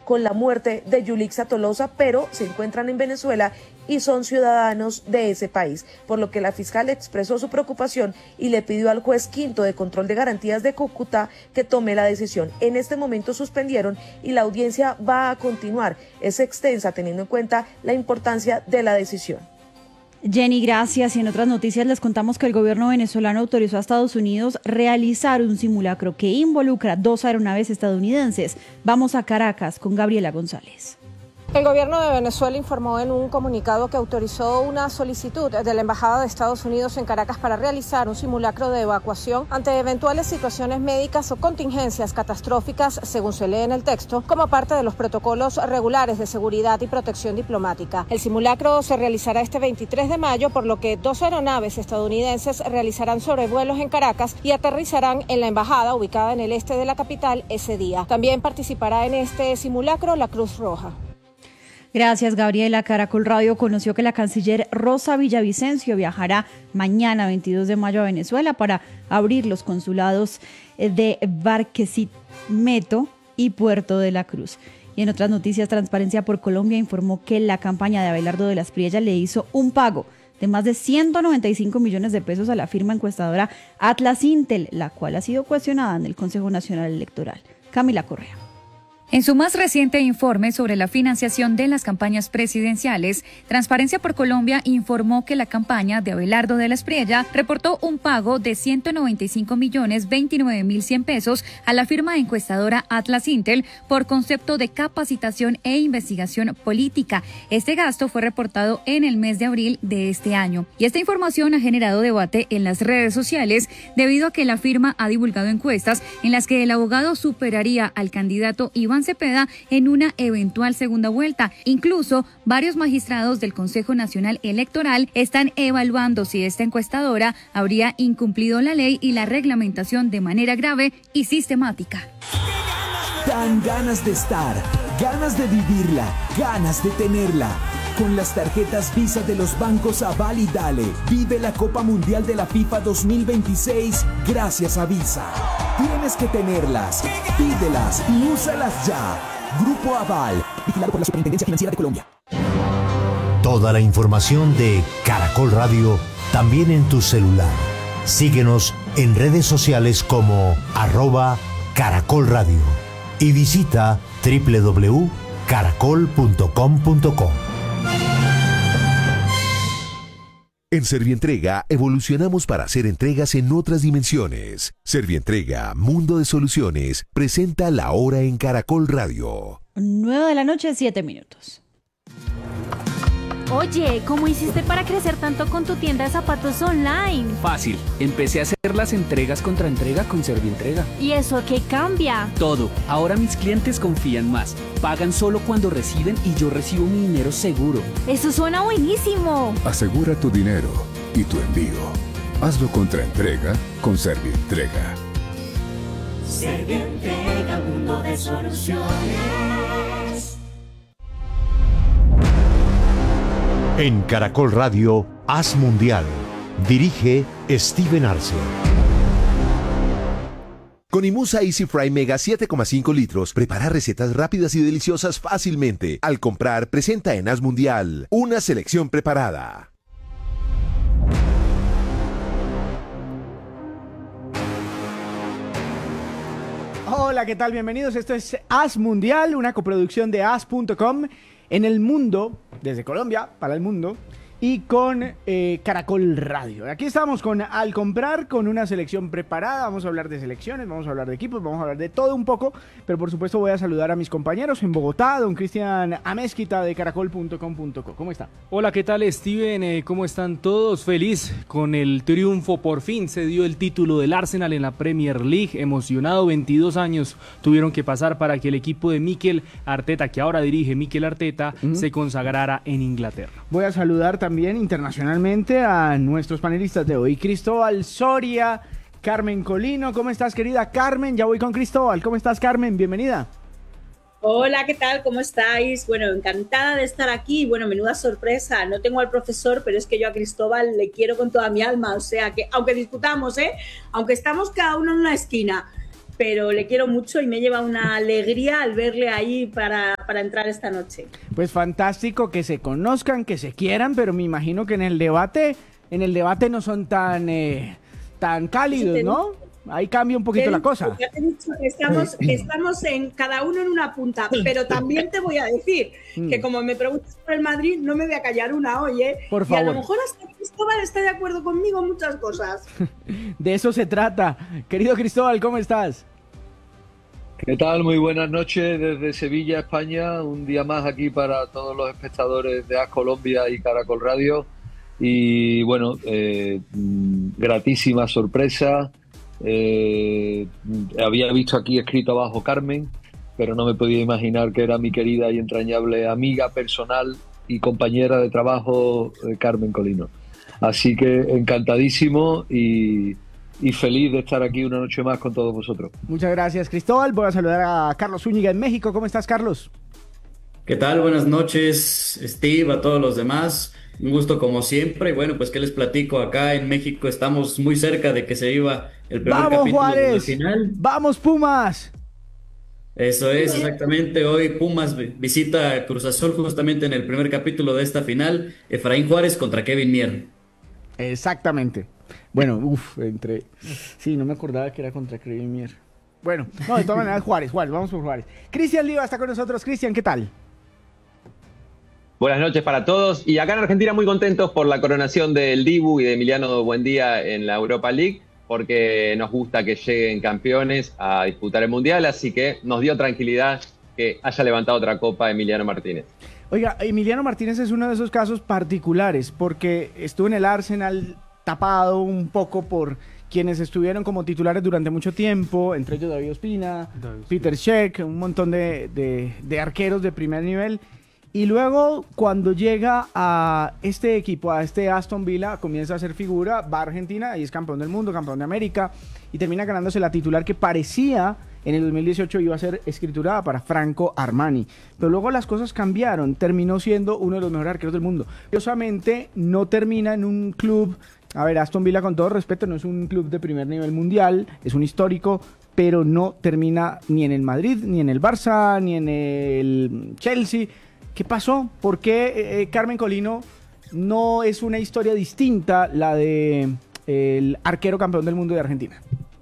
con la muerte de Yulixa Tolosa, pero se encuentran en Venezuela y son ciudadanos de ese país, por lo que la fiscal expresó su preocupación y le pidió al juez quinto de control de garantías de Cúcuta que tome la decisión. En este momento suspendieron y la audiencia va a continuar. Es extensa teniendo en cuenta la importancia de la decisión. Jenny, gracias. Y en otras noticias les contamos que el gobierno venezolano autorizó a Estados Unidos realizar un simulacro que involucra 2 aeronaves estadounidenses. Vamos a Caracas con Gabriela González. El gobierno de Venezuela informó en un comunicado que autorizó una solicitud de la Embajada de Estados Unidos en Caracas para realizar un simulacro de evacuación ante eventuales situaciones médicas o contingencias catastróficas, según se lee en el texto, como parte de los protocolos regulares de seguridad y protección diplomática. El simulacro se realizará este 23 de mayo, por lo que 2 aeronaves estadounidenses realizarán sobrevuelos en Caracas y aterrizarán en la embajada ubicada en el este de la capital ese día. También participará en este simulacro la Cruz Roja. Gracias, Gabriela. Caracol Radio conoció que la canciller Rosa Villavicencio viajará mañana, 22 de mayo, a Venezuela para abrir los consulados de Barquisimeto y Puerto de la Cruz. Y en otras noticias, Transparencia por Colombia informó que la campaña de Abelardo de las Priella le hizo un pago de más de 195 millones de pesos a la firma encuestadora Atlas Intel, la cual ha sido cuestionada en el Consejo Nacional Electoral. Camila Correa. En su más reciente informe sobre la financiación de las campañas presidenciales, Transparencia por Colombia informó que la campaña de Abelardo de la Priella reportó un pago de 195.029.100 pesos a la firma encuestadora Atlas Intel por concepto de capacitación e investigación política. Este gasto fue reportado en el mes de abril de este año. Y esta información ha generado debate en las redes sociales debido a que la firma ha divulgado encuestas en las que el abogado superaría al candidato Iván Cepeda en una eventual segunda vuelta. Incluso varios magistrados del Consejo Nacional Electoral están evaluando si esta encuestadora habría incumplido la ley y la reglamentación de manera grave y sistemática. Dan ganas de estar, ganas de vivirla, ganas de tenerla. Con las tarjetas Visa de los bancos Aval y Dale, vive la Copa Mundial de la FIFA 2026 gracias a Visa. Tienes que tenerlas, pídelas y úsalas ya. Grupo Aval, vigilado por la Superintendencia Financiera de Colombia. Toda la información de Caracol Radio también en tu celular. Síguenos en redes sociales como @Caracol Radio y visita www.caracol.com.co. En Servientrega evolucionamos para hacer entregas en otras dimensiones. Servientrega, Mundo de Soluciones, presenta La Hora en Caracol Radio. 9 de la noche, 7 minutos. Oye, ¿cómo hiciste para crecer tanto con tu tienda de zapatos online? Fácil, empecé a hacer las entregas contra entrega con Servientrega. ¿Y eso qué cambia? Todo, ahora mis clientes confían más, pagan solo cuando reciben y yo recibo mi dinero seguro. ¡Eso suena buenísimo! Asegura tu dinero y tu envío. Hazlo contra entrega con Servientrega. Servientrega, Mundo de Soluciones. En Caracol Radio, Haz Mundial. Dirige Steven Arce. Con Imusa Easy Fry Mega 7,5 litros, prepara recetas rápidas y deliciosas fácilmente. Al comprar, presenta en Haz Mundial una selección preparada. Hola, ¿qué tal? Bienvenidos. Esto es Haz Mundial, una coproducción de Haz.com en el mundo, desde Colombia para el mundo, y con Caracol Radio. Aquí estamos con Al Comprar, con una selección preparada. Vamos a hablar de selecciones, vamos a hablar de equipos, vamos a hablar de todo un poco, pero por supuesto voy a saludar a mis compañeros en Bogotá, don Cristian Amezquita de caracol.com.co. ¿Cómo está? Hola, ¿qué tal, Steven? ¿Cómo están todos? Feliz con el triunfo. Por fin se dio el título del Arsenal en la Premier League. Emocionado, 22 años tuvieron que pasar para que el equipo de Mikel Arteta, que ahora dirige Mikel Arteta, se consagrara en Inglaterra. Voy a saludar también internacionalmente a nuestros panelistas de hoy. Cristóbal Soria, Carmen Colino. ¿Cómo estás, querida Carmen? Ya voy con Cristóbal. ¿Cómo estás, Carmen? Bienvenida. Hola, ¿qué tal? ¿Cómo estáis? Bueno, encantada de estar aquí. Bueno, menuda sorpresa. No tengo al profesor, pero es que yo a Cristóbal le quiero con toda mi alma. O sea que, aunque disputamos, aunque estamos cada uno en una esquina, pero le quiero mucho y me lleva una alegría al verle ahí para entrar esta noche. Pues fantástico que se conozcan, que se quieran, pero me imagino que en el debate no son tan cálidos, ¿no? Ahí cambia un poquito la cosa. Ya te he dicho que estamos en cada uno en una punta, pero también te voy a decir que como me preguntas por el Madrid, no me voy a callar una hoy, ¿eh? Por favor. Y a lo mejor hasta Cristóbal está de acuerdo conmigo en muchas cosas. De eso se trata. Querido Cristóbal, ¿cómo estás? ¿Qué tal? Muy buenas noches desde Sevilla, España. Un día más aquí para todos los espectadores de AS Colombia y Caracol Radio. Y bueno, gratísima sorpresa. Había visto aquí escrito abajo Carmen, pero no me podía imaginar que era mi querida y entrañable amiga personal y compañera de trabajo, Carmen Colino. Así que encantadísimo y feliz de estar aquí una noche más con todos vosotros. Muchas gracias, Cristóbal. Voy a saludar a Carlos Zúñiga en México. ¿Cómo estás, Carlos? ¿Qué tal? Buenas noches, Steve, a todos los demás. Un gusto como siempre. Bueno, pues qué les platico, acá en México estamos muy cerca de que se iba el primer capítulo Juárez! De la final. ¡Vamos, Pumas! Eso es, exactamente. Hoy Pumas visita a Cruz Azul justamente en el primer capítulo de esta final. Efraín Juárez contra Kevin Mier. Exactamente. Bueno, sí, no me acordaba que era contra Kevin Mier. Bueno, no, de todas maneras, Juárez, vamos por Juárez. Cristian Liva está con nosotros. Cristian, ¿qué tal? Buenas noches para todos. Y acá en Argentina muy contentos por la coronación del Dibu y de Emiliano Buendía en la Europa League, porque nos gusta que lleguen campeones a disputar el Mundial, así que nos dio tranquilidad que haya levantado otra copa Emiliano Martínez. Oiga, Emiliano Martínez es uno de esos casos particulares, porque estuvo en el Arsenal tapado un poco por quienes estuvieron como titulares durante mucho tiempo, entre ellos David Ospina, Peter Cech, un montón de arqueros de primer nivel. Y luego, cuando llega a este equipo, a este Aston Villa, comienza a ser figura, va a Argentina y es campeón del mundo, campeón de América, y termina ganándose la titular que parecía en el 2018 iba a ser escriturada para Franco Armani. Pero luego las cosas cambiaron, terminó siendo uno de los mejores arqueros del mundo. Curiosamente, no termina en un club, a ver, Aston Villa, con todo respeto, no es un club de primer nivel mundial, es un histórico, pero no termina ni en el Madrid, ni en el Barça, ni en el Chelsea. ¿Qué pasó? ¿Por qué Carmen Colino no es una historia distinta la de el arquero campeón del mundo de Argentina?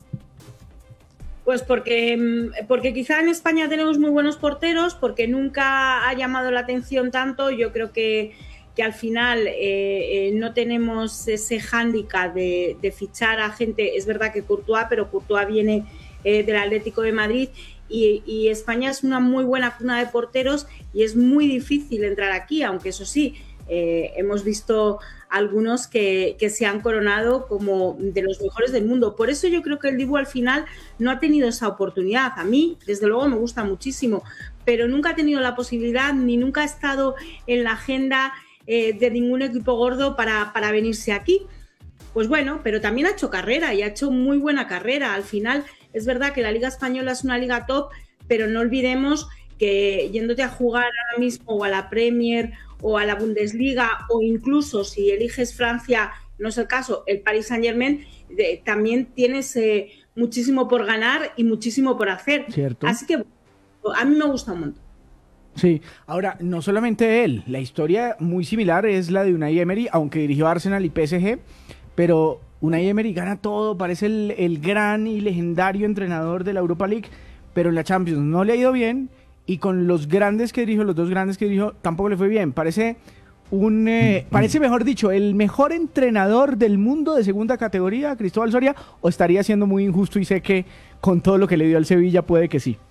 Pues porque quizá en España tenemos muy buenos porteros, porque nunca ha llamado la atención tanto. Yo creo que al final no tenemos ese hándicap de fichar a gente. Es verdad que Courtois, pero Courtois viene del Atlético de Madrid. Y España es una muy buena cuna de porteros y es muy difícil entrar aquí, aunque eso sí, hemos visto algunos que se han coronado como de los mejores del mundo. Por eso yo creo que el Dibu al final no ha tenido esa oportunidad. A mí, desde luego, me gusta muchísimo, pero nunca ha tenido la posibilidad ni nunca ha estado en la agenda de ningún equipo gordo para venirse aquí. Pues bueno, pero también ha hecho carrera y ha hecho muy buena carrera. Al final es verdad que la Liga Española es una liga top, pero no olvidemos que yéndote a jugar ahora mismo o a la Premier o a la Bundesliga o incluso si eliges Francia, no es el caso, el Paris Saint-Germain, también tienes muchísimo por ganar y muchísimo por hacer. ¿Cierto? Así que a mí me gusta un montón. Sí, ahora, no solamente él, la historia muy similar es la de Unai Emery, aunque dirigió Arsenal y PSG, pero Unai Emery gana todo, parece el gran y legendario entrenador de la Europa League, pero en la Champions no le ha ido bien, y con los grandes que dirigió, los dos grandes que dirigió, tampoco le fue bien. Parece mejor dicho, el mejor entrenador del mundo de segunda categoría, Cristóbal Soria, o estaría siendo muy injusto, y sé que con todo lo que le dio al Sevilla puede que sí.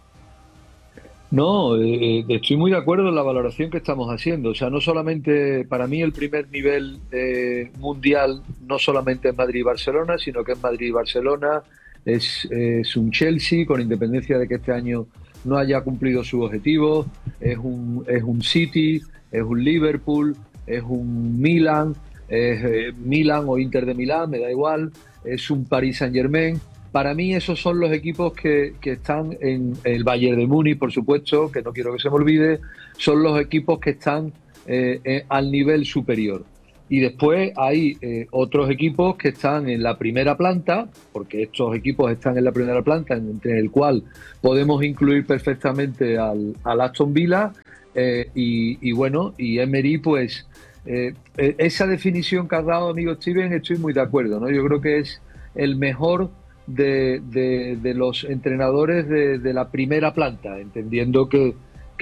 No, estoy muy de acuerdo en la valoración que estamos haciendo. O sea, no solamente, para mí el primer nivel mundial no solamente es Madrid y Barcelona, sino que es Madrid y Barcelona, es un Chelsea, con independencia de que este año no haya cumplido su objetivo, es un City, es un Liverpool, es un Milan, es Milan o Inter de Milán, me da igual, es un Paris Saint-Germain. Para mí esos son los equipos que están en el Bayern de Múnich, por supuesto, que no quiero que se me olvide, son los equipos que están al nivel superior. Y después hay otros equipos que están en la primera planta, porque estos equipos están en la primera planta, entre el cual podemos incluir perfectamente al Aston Villa, y bueno, y Emery, pues esa definición que has dado, amigo Steven, estoy muy de acuerdo, ¿no? Yo creo que es el mejor de los entrenadores de la primera planta, entendiendo que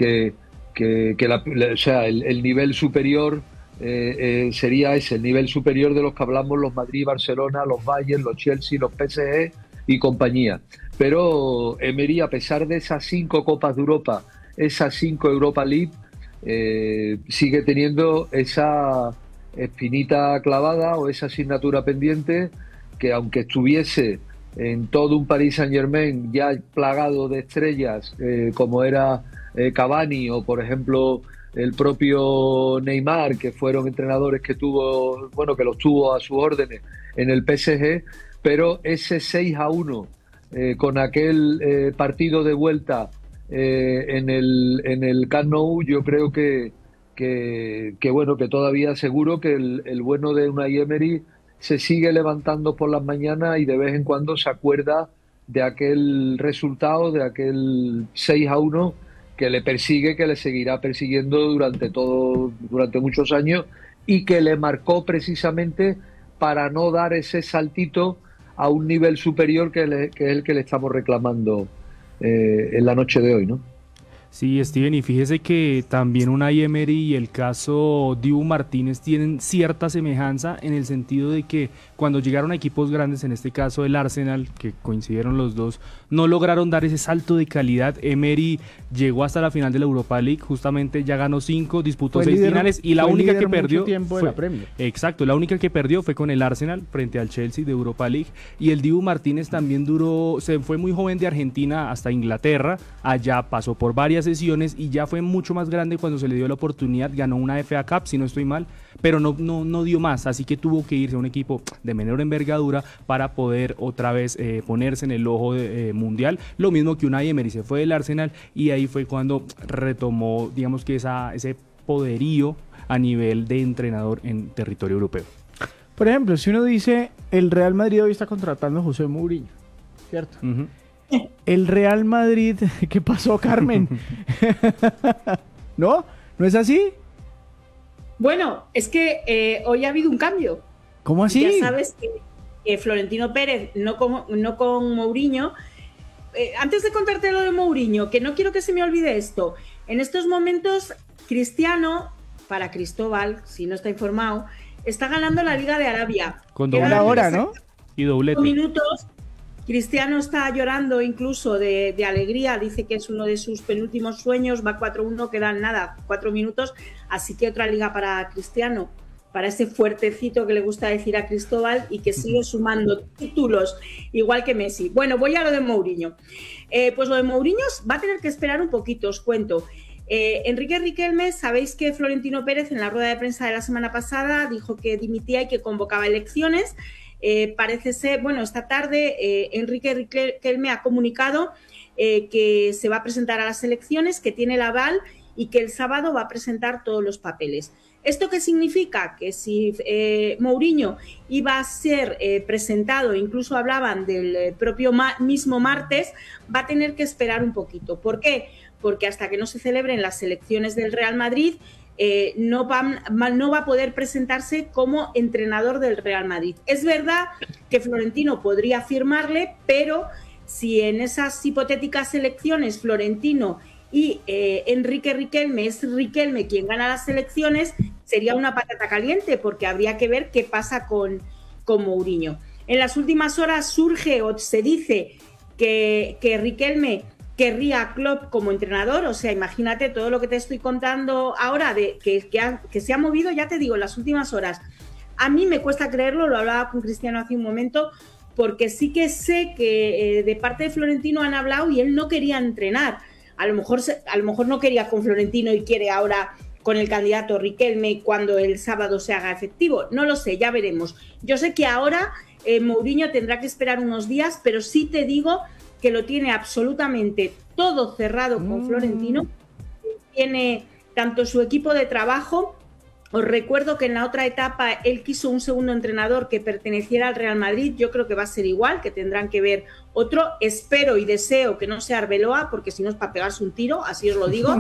o sea, el nivel superior sería ese, el nivel superior de los que hablamos, los Madrid, Barcelona, los Bayern, los Chelsea, los PSG y compañía. Pero Emery, a pesar de esas 5 Copas de Europa, esas 5 Europa League, sigue teniendo esa espinita clavada o esa asignatura pendiente, que aunque estuviese en todo un Paris Saint-Germain ya plagado de estrellas, como era Cavani o por ejemplo el propio Neymar, que fueron entrenadores que los tuvo a sus órdenes en el PSG, pero ese 6-1 con aquel partido de vuelta en el Camp Nou, yo creo que todavía seguro que el bueno de Unai Emery se sigue levantando por las mañanas y de vez en cuando se acuerda de aquel resultado, de aquel 6-1 que le persigue, que le seguirá persiguiendo durante muchos años, y que le marcó precisamente para no dar ese saltito a un nivel superior que es el que le estamos reclamando en la noche de hoy, ¿no? Sí, Steven, y fíjese que también Unai Emery y el caso Dibu Martínez tienen cierta semejanza en el sentido de que cuando llegaron a equipos grandes, en este caso el Arsenal, que coincidieron los dos, no lograron dar ese salto de calidad. Emery llegó hasta la final de la Europa League, justamente ya ganó 5, disputó 6 finales y la única que perdió fue la Premier. Exacto, la única que perdió fue con el Arsenal frente al Chelsea de Europa League. Y el Dibu Martínez también se fue muy joven de Argentina hasta Inglaterra, allá pasó por varias sesiones y ya fue mucho más grande cuando se le dio la oportunidad, ganó una FA Cup, si no estoy mal, pero no dio más, así que tuvo que irse a un equipo de menor envergadura para poder otra vez ponerse en el ojo mundial. Lo mismo que Unai Emery, se fue del Arsenal y ahí fue cuando retomó, digamos que ese poderío a nivel de entrenador en territorio europeo. Por ejemplo, si uno dice el Real Madrid hoy está contratando a José Mourinho, ¿cierto? Uh-huh. El Real Madrid, ¿qué pasó, Carmen? ¿No? ¿No es así? Bueno, es que hoy ha habido un cambio. ¿Cómo así? Ya sabes que Florentino Pérez, no con Mourinho. Antes de contarte lo de Mourinho, que no quiero que se me olvide esto. En estos momentos, Cristiano, para Cristóbal, si no está informado, está ganando la Liga de Arabia. Con doble hora, ¿no? Y doblete. Minutos. Cristiano está llorando incluso de alegría, dice que es uno de sus penúltimos sueños, va 4-1, quedan 4 minutos, así que otra liga para Cristiano, para ese fuertecito que le gusta decir a Cristóbal y que sigue sumando títulos, igual que Messi. Bueno, voy a lo de Mourinho. Pues lo de Mourinho va a tener que esperar un poquito, os cuento. Enrique Riquelme, sabéis que Florentino Pérez en la rueda de prensa de la semana pasada dijo que dimitía y que convocaba elecciones. Parece ser, bueno, esta tarde Enrique Riquelme ha comunicado que se va a presentar a las elecciones, que tiene el aval y que el sábado va a presentar todos los papeles. ¿Esto qué significa? Que si Mourinho iba a ser presentado, incluso hablaban del propio mismo martes, va a tener que esperar un poquito. ¿Por qué? Porque hasta que no se celebren las elecciones del Real Madrid, no va a poder presentarse como entrenador del Real Madrid. Es verdad que Florentino podría firmarle, pero si en esas hipotéticas elecciones Florentino y Enrique Riquelme es Riquelme quien gana las elecciones, sería una patata caliente, porque habría que ver qué pasa con Mourinho. En las últimas horas surge o se dice que Riquelme querría a Klopp como entrenador, o sea, imagínate todo lo que te estoy contando ahora, de que se ha movido, ya te digo, en las últimas horas. A mí me cuesta creerlo, lo hablaba con Cristiano hace un momento, porque sí que sé que de parte de Florentino han hablado y él no quería entrenar. A lo mejor no quería con Florentino y quiere ahora con el candidato Riquelme cuando el sábado se haga efectivo. No lo sé, ya veremos. Yo sé que ahora Mourinho tendrá que esperar unos días, pero sí te digo que lo tiene absolutamente todo cerrado con Florentino. Tiene tanto su equipo de trabajo Os recuerdo que en la otra etapa él quiso un segundo entrenador que perteneciera al Real Madrid. Yo creo que va a ser igual, que tendrán que ver otro. Espero y deseo que no sea Arbeloa, porque si no es para pegarse un tiro, así os lo digo.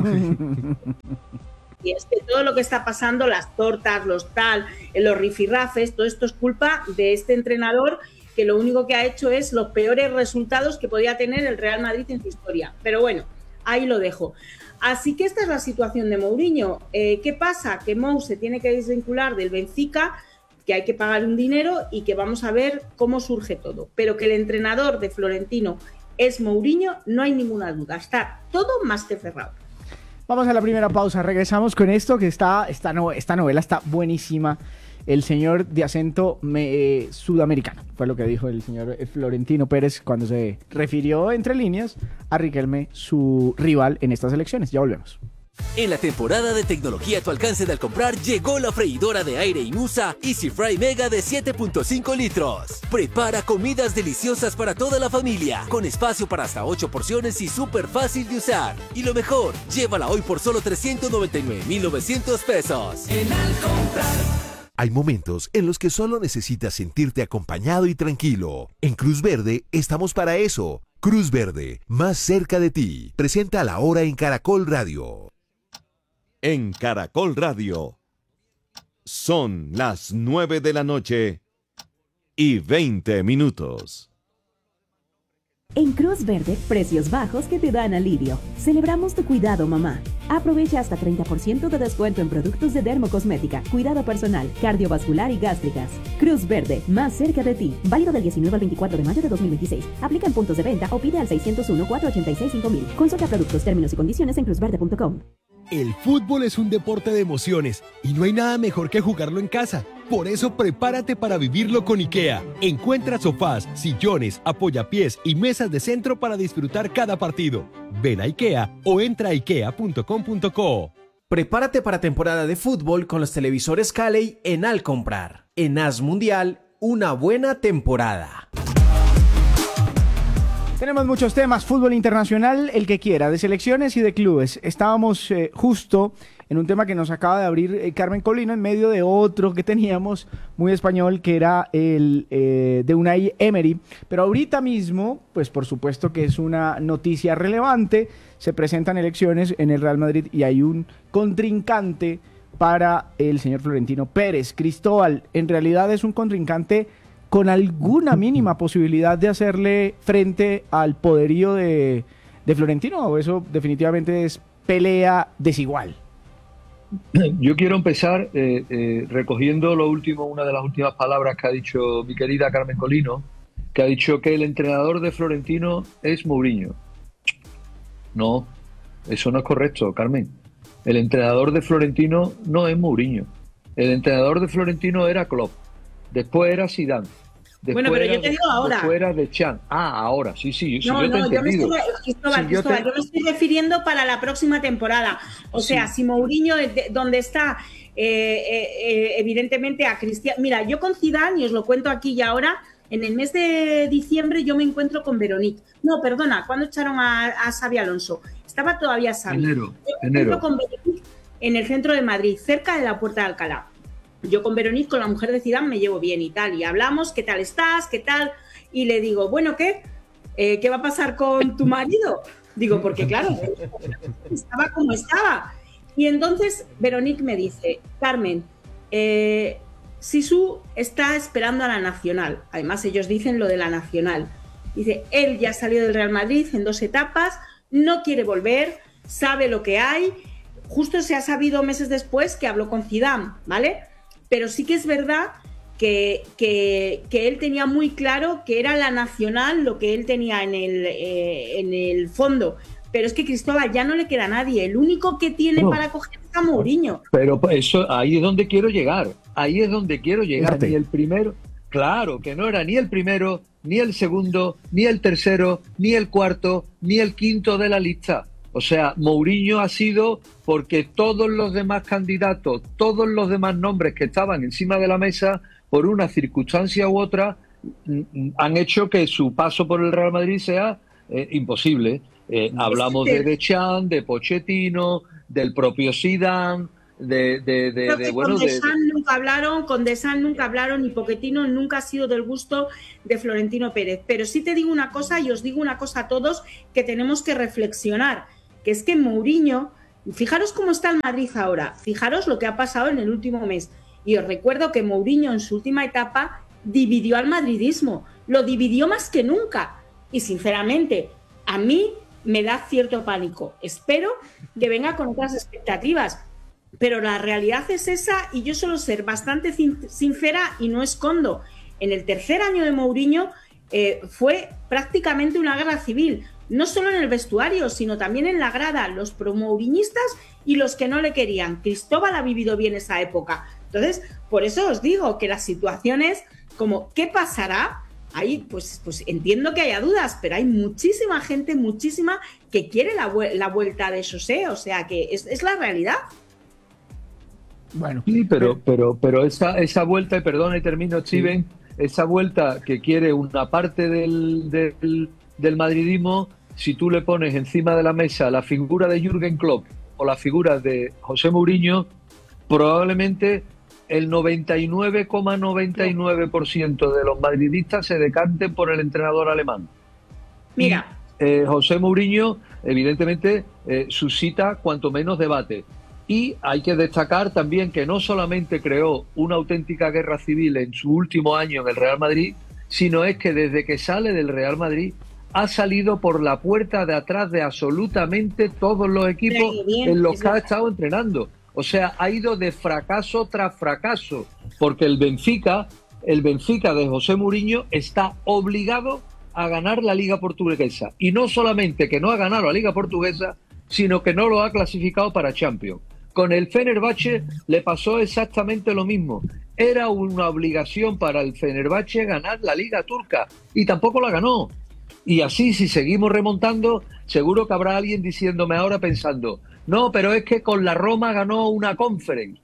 Y es que todo lo que está pasando, las tortas, los rifirrafes, todo esto es culpa de este entrenador, que lo único que ha hecho es los peores resultados que podía tener el Real Madrid en su historia. Pero bueno, ahí lo dejo. Así que esta es la situación de Mourinho. ¿Qué pasa? Que Mou se tiene que desvincular del Benfica, que hay que pagar un dinero y que vamos a ver cómo surge todo. Pero que el entrenador de Florentino es Mourinho, no hay ninguna duda. Está todo más que cerrado. Vamos a la primera pausa. Regresamos con esto, que esta novela está buenísima. El señor de acento sudamericano, fue lo que dijo el señor Florentino Pérez cuando se refirió entre líneas a Riquelme, su rival en estas elecciones. Ya volvemos. En la temporada de tecnología a tu alcance de al comprar, llegó la freidora de aire Inusa Easy Fry Mega de 7.5 litros. Prepara comidas deliciosas para toda la familia, con espacio para hasta 8 porciones y súper fácil de usar. Y lo mejor, llévala hoy por solo 399,900 pesos. En Al Comprar. Hay momentos en los que solo necesitas sentirte acompañado y tranquilo. En Cruz Verde estamos para eso. Cruz Verde, más cerca de ti. Presenta La Hora en Caracol Radio. En Caracol Radio son las 9 de la noche y 20 minutos. En Cruz Verde, precios bajos que te dan alivio. Celebramos tu cuidado, mamá. Aprovecha hasta 30% de descuento en productos de dermocosmética, cuidado personal, cardiovascular y gástricas. Cruz Verde, más cerca de ti. Válido del 19 al 24 de mayo de 2026. Aplica en puntos de venta o pide al 601-486-5000. Consulta productos, términos y condiciones en cruzverde.com. El fútbol es un deporte de emociones y no hay nada mejor que jugarlo en casa. Por eso prepárate para vivirlo con IKEA. Encuentra sofás, sillones, apoyapiés y mesas de centro para disfrutar cada partido. Ven a IKEA o entra a ikea.com.co. Prepárate para temporada de fútbol con los televisores Caley en Al Comprar. En AS Mundial, una buena temporada. Tenemos muchos temas, fútbol internacional, el que quiera, de selecciones y de clubes. Estábamos justo en un tema que nos acaba de abrir Carmen Colino en medio de otro que teníamos muy español, que era el de Unai Emery. Pero ahorita mismo, pues por supuesto que es una noticia relevante, se presentan elecciones en el Real Madrid y hay un contrincante para el señor Florentino Pérez. Cristóbal, en realidad es un contrincante con alguna mínima posibilidad de hacerle frente al poderío de Florentino, o eso definitivamente es pelea desigual. Yo quiero empezar recogiendo una de las últimas palabras que ha dicho mi querida Carmen Colino, que ha dicho que el entrenador de Florentino es Mourinho. No, eso no es correcto, Carmen. El entrenador de Florentino no es Mourinho. El entrenador de Florentino era Klopp. Después era Zidane. Después bueno, pero yo te digo ahora. Después era Deschamps. Ahora, sí. No, yo me estoy refiriendo para la próxima temporada. O sea, si Mourinho, donde está, evidentemente a Cristiano. Mira, yo con Zidane, y os lo cuento aquí y ahora, en el mes de diciembre yo me encuentro con Veronique. No, perdona, ¿cuándo echaron a Xabi Alonso? Estaba todavía Xabi. Enero. Yo me encuentro con Veronique en el centro de Madrid, cerca de la Puerta de Alcalá. Yo con Veronique, con la mujer de Zidane, me llevo bien y tal, y hablamos, ¿qué tal estás? ¿Qué tal? Y le digo, bueno, ¿qué? ¿Qué va a pasar con tu marido? Digo, porque claro, estaba como estaba. Y entonces Veronique me dice, Carmen, Sisu está esperando a la Nacional. Además, ellos dicen lo de la Nacional. Dice, él ya salió del Real Madrid en 2 etapas, no quiere volver, sabe lo que hay. Justo se ha sabido meses después que habló con Zidane, ¿vale? Pero sí que es verdad que él tenía muy claro que era la Nacional lo que él tenía en el fondo. Pero es que Cristóbal ya no le queda a nadie. El único que tiene para coger es a Mourinho. Pero eso, ahí es donde quiero llegar. Ni el primero. Claro, que no era ni el primero, ni el segundo, ni el tercero, ni el cuarto, ni el quinto de la lista. O sea, Mourinho ha sido porque todos los demás candidatos, todos los demás nombres que estaban encima de la mesa, por una circunstancia u otra, han hecho que su paso por el Real Madrid sea imposible. Hablamos de Deschamps, de Pochettino, del propio Zidane, con Deschamps nunca hablaron y Pochettino nunca ha sido del gusto de Florentino Pérez. Pero sí te digo una cosa y os digo una cosa a todos que tenemos que reflexionar, que es que Mourinho, fijaros cómo está el Madrid ahora, fijaros lo que ha pasado en el último mes. Y os recuerdo que Mourinho en su última etapa dividió al madridismo, lo dividió más que nunca. Y sinceramente, a mí me da cierto pánico. Espero que venga con otras expectativas. Pero la realidad es esa y yo suelo ser bastante sincera y no escondo. En el tercer año de Mourinho fue prácticamente una guerra civil, no solo en el vestuario, sino también en la grada, los pro-mouriñistas y los que no le querían. Cristóbal ha vivido bien esa época. Entonces, por eso os digo que las situaciones como ¿qué pasará? Ahí, pues entiendo que haya dudas, pero hay muchísima gente, que quiere la vuelta de José, o sea que es la realidad. Bueno, sí, pero esa vuelta, y perdona y termino, Steven, esa vuelta que quiere una parte del madridismo, si tú le pones encima de la mesa la figura de Jürgen Klopp o la figura de José Mourinho, probablemente el 99,99% de los madridistas se decanten por el entrenador alemán. Mira, José Mourinho, evidentemente, suscita cuanto menos debate. Y hay que destacar también que no solamente creó una auténtica guerra civil en su último año en el Real Madrid, sino es que desde que sale del Real Madrid ha salido por la puerta de atrás de absolutamente todos los equipos en los que ha estado entrenando. O sea, ha ido de fracaso tras fracaso, porque el Benfica de José Mourinho está obligado a ganar la Liga Portuguesa. Y no solamente que no ha ganado la Liga Portuguesa, sino que no lo ha clasificado para Champions. Con el Fenerbahce le pasó exactamente lo mismo. Era una obligación para el Fenerbahce ganar la Liga Turca y tampoco la ganó. Y así, si seguimos remontando, seguro que habrá alguien diciéndome ahora pensando, no, pero es que con la Roma ganó una Conference.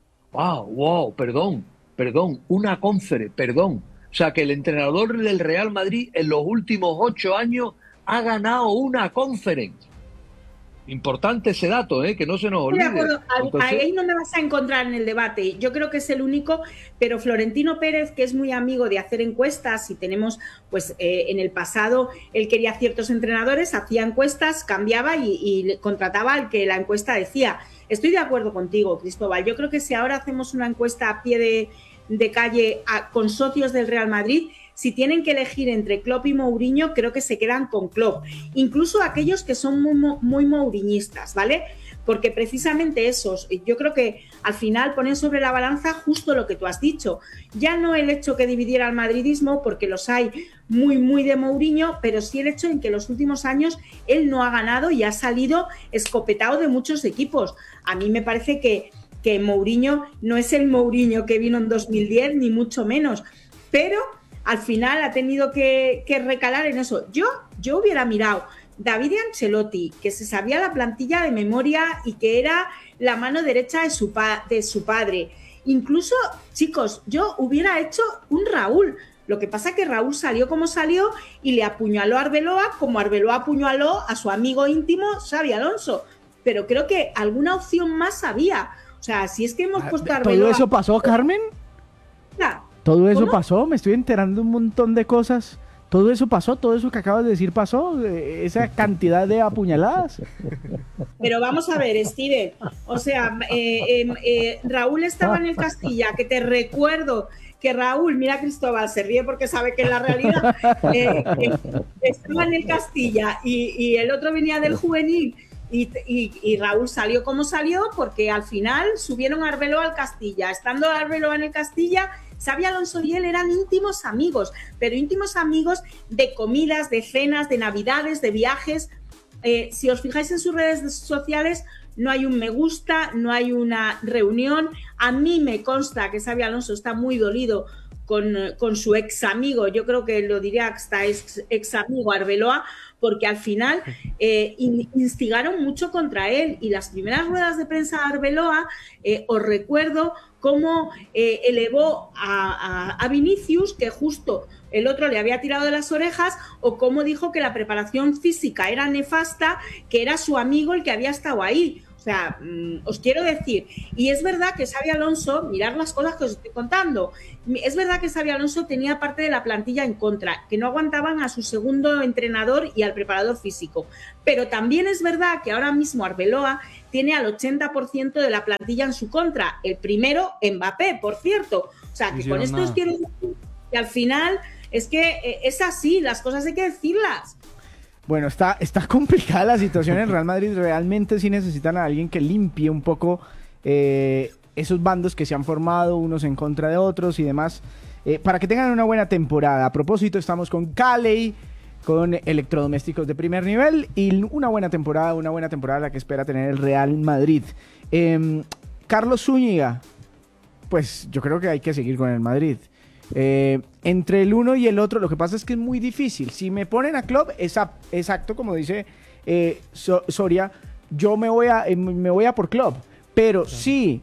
Perdón, una Conference, perdón. O sea, que el entrenador del Real Madrid en los últimos 8 años ha ganado una Conference. Importante ese dato, que no se nos olvide. De acuerdo. Ahí no me vas a encontrar en el debate. Yo creo que es el único, pero Florentino Pérez, que es muy amigo de hacer encuestas, y tenemos, pues en el pasado, él quería ciertos entrenadores, hacía encuestas, cambiaba y contrataba al que la encuesta decía. Estoy de acuerdo contigo, Cristóbal. Yo creo que si ahora hacemos una encuesta a pie de calle con socios del Real Madrid, si tienen que elegir entre Klopp y Mourinho, creo que se quedan con Klopp. Incluso aquellos que son muy mouriñistas, ¿vale? Porque precisamente esos, yo creo que al final ponen sobre la balanza justo lo que tú has dicho. Ya no el hecho que dividiera al madridismo, porque los hay muy de Mourinho, pero sí el hecho en que en los últimos años él no ha ganado y ha salido escopetado de muchos equipos. A mí me parece que Mourinho no es el Mourinho que vino en 2010, ni mucho menos, pero al final ha tenido que recalar en eso. Yo hubiera mirado David Ancelotti, que se sabía la plantilla de memoria y que era la mano derecha de su padre. Incluso, chicos, yo hubiera hecho un Raúl. Lo que pasa es que Raúl salió como salió y le apuñaló a Arbeloa como Arbeloa apuñaló a su amigo íntimo Xabi Alonso. Pero creo que alguna opción más había. O sea, si es que hemos puesto a Arbeloa... ¿Todo eso pasó, Carmen? ¿Todo eso pasó? Me estoy enterando un montón de cosas. ¿Todo eso pasó? ¿Todo eso que acabas de decir pasó? ¿Esa cantidad de apuñaladas? Pero vamos a ver, Steven. O sea, Raúl estaba en el Castilla, que te recuerdo que Raúl, mira Cristóbal, se ríe porque sabe que es la realidad, estaba en el Castilla y el otro venía del juvenil. Y Raúl salió como salió porque al final subieron a Arbeloa al Castilla. Estando Arbeloa en el Castilla, Xabi Alonso y él eran íntimos amigos, pero íntimos amigos de comidas, de cenas, de navidades, de viajes. Si os fijáis en sus redes sociales, no hay un me gusta, no hay una reunión. A mí me consta que Xabi Alonso está muy dolido con su ex amigo, yo creo que lo diría hasta ex amigo Arbeloa, porque al final instigaron mucho contra él, y las primeras ruedas de prensa de Arbeloa, os recuerdo cómo elevó a Vinicius, que justo el otro le había tirado de las orejas, o cómo dijo que la preparación física era nefasta, que era su amigo el que había estado ahí. O sea, os quiero decir, y es verdad que Xabi Alonso, mirad las cosas que os estoy contando, es verdad que Xabi Alonso tenía parte de la plantilla en contra, que no aguantaban a su segundo entrenador y al preparador físico, pero también es verdad que ahora mismo Arbeloa tiene al 80% de la plantilla en su contra, el primero Mbappé, por cierto, o sea, que con esto os quiero decir que al final es que es así, las cosas hay que decirlas. Bueno, está complicada la situación en Real Madrid. Realmente sí necesitan a alguien que limpie un poco esos bandos que se han formado, unos en contra de otros y demás, para que tengan una buena temporada. A propósito, estamos con Calley, con electrodomésticos de primer nivel y una buena temporada la que espera tener el Real Madrid. Carlos Zúñiga, pues yo creo que hay que seguir con el Madrid. Entre el uno y el otro, lo que pasa es que es muy difícil. Si me ponen a Klopp, exacto, como dice Soria, yo me voy a por Klopp. Pero sí,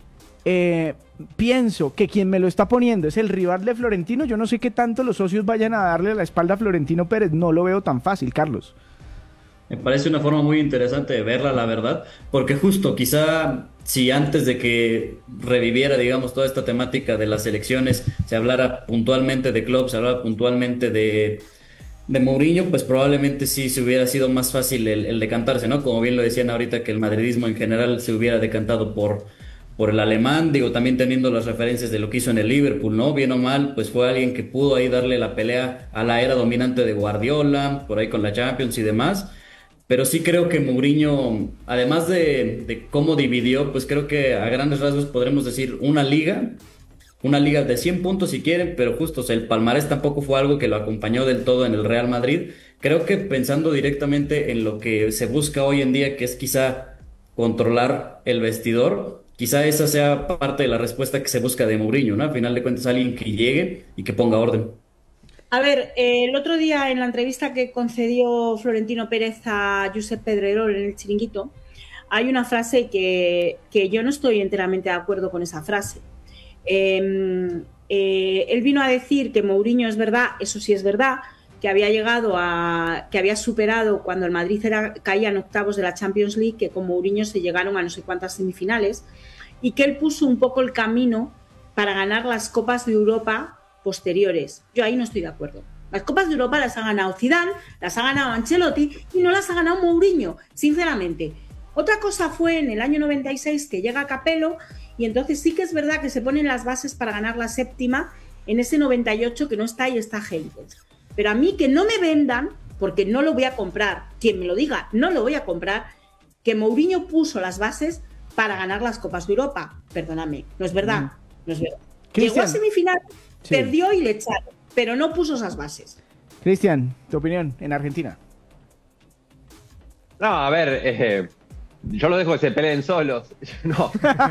pienso que quien me lo está poniendo es el rival de Florentino. Yo no sé qué tanto los socios vayan a darle la espalda a Florentino Pérez. No lo veo tan fácil, Carlos. Me parece una forma muy interesante de verla, la verdad, porque justo quizá si antes de que reviviera, digamos, toda esta temática de las elecciones, se hablara puntualmente de Klopp, se hablara puntualmente de Mourinho, pues probablemente sí se hubiera sido más fácil el decantarse, ¿no? Como bien lo decían ahorita, que el madridismo en general se hubiera decantado por el alemán, digo, también teniendo las referencias de lo que hizo en el Liverpool, ¿no? Bien o mal, pues fue alguien que pudo ahí darle la pelea a la era dominante de Guardiola, por ahí con la Champions y demás. Pero sí creo que Mourinho, además de cómo dividió, pues creo que a grandes rasgos podremos decir una liga de 100 puntos si quieren, pero justo, o sea, el palmarés tampoco fue algo que lo acompañó del todo en el Real Madrid. Creo que pensando directamente en lo que se busca hoy en día, que es quizá controlar el vestidor, quizá esa sea parte de la respuesta que se busca de Mourinho, ¿no? Al final de cuentas, alguien que llegue y que ponga orden. A ver, el otro día en la entrevista que concedió Florentino Pérez a Josep Pedrerol en el Chiringuito, hay una frase que yo no estoy enteramente de acuerdo con esa frase. Él vino a decir que Mourinho es verdad, eso sí es verdad, que había superado cuando el Madrid caía en octavos de la Champions League, que con Mourinho se llegaron a no sé cuántas semifinales, y que él puso un poco el camino para ganar las Copas de Europa posteriores. Yo ahí no estoy de acuerdo. Las Copas de Europa las ha ganado Zidane, las ha ganado Ancelotti y no las ha ganado Mourinho, sinceramente. Otra cosa fue en el año 96 que llega Capello y entonces sí que es verdad que se ponen las bases para ganar la séptima en ese 98 que no está y está Heynckes. Pero a mí que no me vendan, porque no lo voy a comprar, quien me lo diga, no lo voy a comprar, que Mourinho puso las bases para ganar las Copas de Europa. Perdóname, no es verdad, no es verdad. Llegó a semifinal, sí, perdió y le echaron, pero no puso esas bases. Cristian, tu opinión en Argentina. No, a ver, yo lo dejo que se peleen solos. No,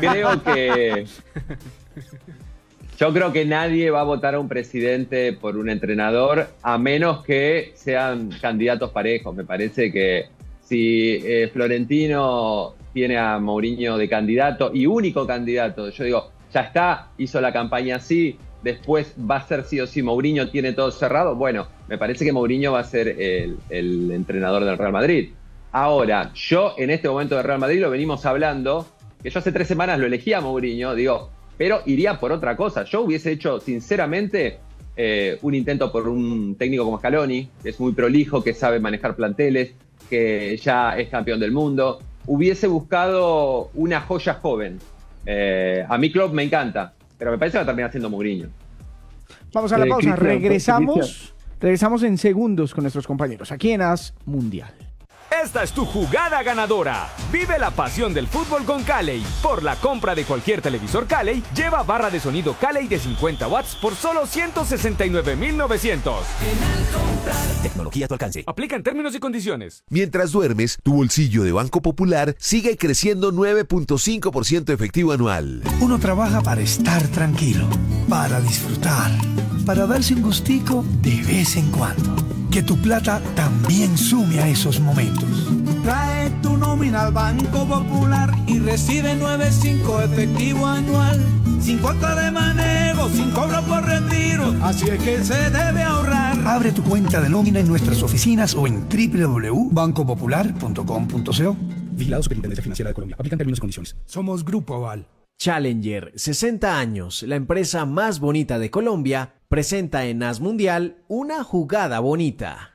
yo creo que nadie va a votar a un presidente por un entrenador a menos que sean candidatos parejos. Me parece que si Florentino tiene a Mourinho de candidato y único candidato, yo digo, ya está, hizo la campaña así, después va a ser sí o sí, Mourinho tiene todo cerrado. Bueno, me parece que Mourinho va a ser el entrenador del Real Madrid. Ahora, yo en este momento de Real Madrid lo venimos hablando, que yo hace 3 semanas lo elegí a Mourinho, digo, pero iría por otra cosa. Yo hubiese hecho, sinceramente, un intento por un técnico como Scaloni, que es muy prolijo, que sabe manejar planteles, que ya es campeón del mundo. Hubiese buscado una joya joven. A mí Klopp me encanta, pero me parece que va a terminar siendo Mourinho. Vamos a la pausa, regresamos en segundos con nuestros compañeros aquí en As Mundial. Esta es tu jugada ganadora. Vive la pasión del fútbol con Calley. Por la compra de cualquier televisor Calley, lleva barra de sonido Calley de 50 watts por solo $169,900. Tecnología a tu alcance. Aplica en términos y condiciones. Mientras duermes, tu bolsillo de Banco Popular sigue creciendo 9.5% efectivo anual. Uno trabaja para estar tranquilo, para disfrutar, para darse un gustico de vez en cuando. Que tu plata también sume a esos momentos. Trae tu nómina al Banco Popular y recibe 9.5 efectivo anual. Sin cuota de manejo, sin cobro por retiro. Así es que se debe ahorrar. Abre tu cuenta de nómina en nuestras oficinas o en www.bancopopular.com.co. Vigilado Superintendencia Financiera de Colombia. Aplican términos y condiciones. Somos Grupo Aval. Challenger, 60 años, la empresa más bonita de Colombia, presenta en As Mundial una jugada bonita.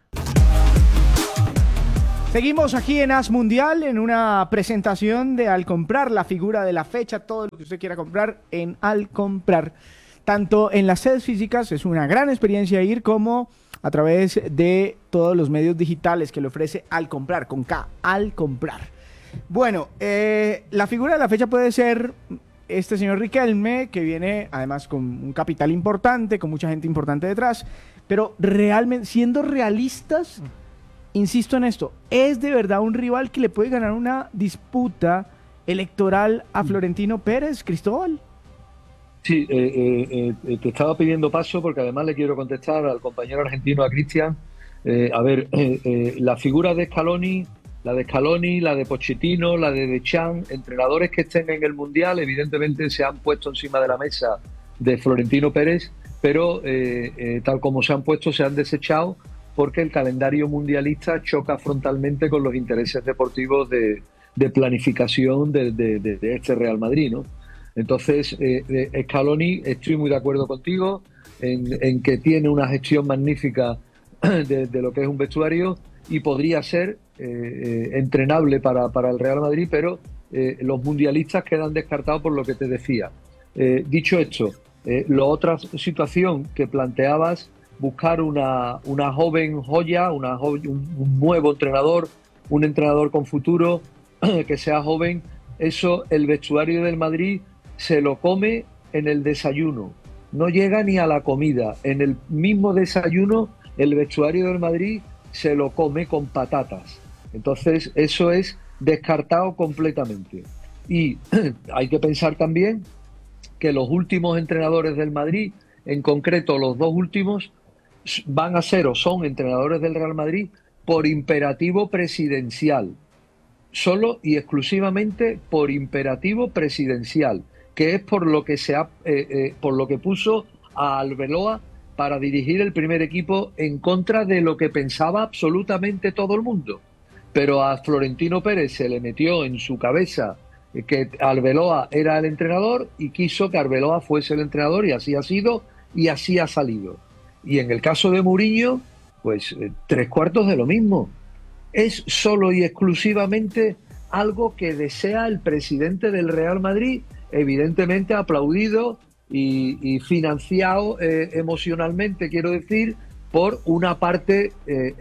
Seguimos aquí en As Mundial en una presentación de Al Comprar, la figura de la fecha, todo lo que usted quiera comprar en Al Comprar. Tanto en las sedes físicas, es una gran experiencia ir, como a través de todos los medios digitales que le ofrece Al Comprar, con K, Al Comprar. Bueno, la figura de la fecha puede ser este señor Riquelme, que viene además con un capital importante, con mucha gente importante detrás, pero realmente, siendo realistas, insisto en esto, ¿es de verdad un rival que le puede ganar una disputa electoral a Florentino Pérez, Cristóbal? Sí, te estaba pidiendo paso porque además le quiero contestar al compañero argentino, a Cristian. La figura de Scaloni, la de Pochettino, la de Deschamps, entrenadores que estén en el Mundial, evidentemente se han puesto encima de la mesa de Florentino Pérez, pero tal como se han puesto, se han desechado porque el calendario mundialista choca frontalmente con los intereses deportivos de planificación de este Real Madrid, ¿no? Entonces, Scaloni, estoy muy de acuerdo contigo en que tiene una gestión magnífica de lo que es un vestuario y podría ser entrenable para el Real Madrid, pero los mundialistas quedan descartados por lo que te decía. Dicho esto, la otra situación que planteabas, buscar una joven joya, un nuevo entrenador, un entrenador con futuro, que sea joven, eso el vestuario del Madrid se lo come en el desayuno, no llega ni a la comida. En el mismo desayuno el vestuario del Madrid se lo come con patatas. Entonces eso es descartado completamente. Y hay que pensar también que los últimos entrenadores del Madrid, en concreto los dos últimos, van a ser o son entrenadores del Real Madrid por imperativo presidencial, solo y exclusivamente por imperativo presidencial, que es por lo que por lo que puso a Arbeloa para dirigir el primer equipo en contra de lo que pensaba absolutamente todo el mundo. Pero a Florentino Pérez se le metió en su cabeza que Arbeloa era el entrenador y quiso que Arbeloa fuese el entrenador, y así ha sido y así ha salido. Y en el caso de Mourinho, pues 3/4 de lo mismo. Es solo y exclusivamente algo que desea el presidente del Real Madrid, evidentemente aplaudido y financiado emocionalmente, quiero decir, por una parte,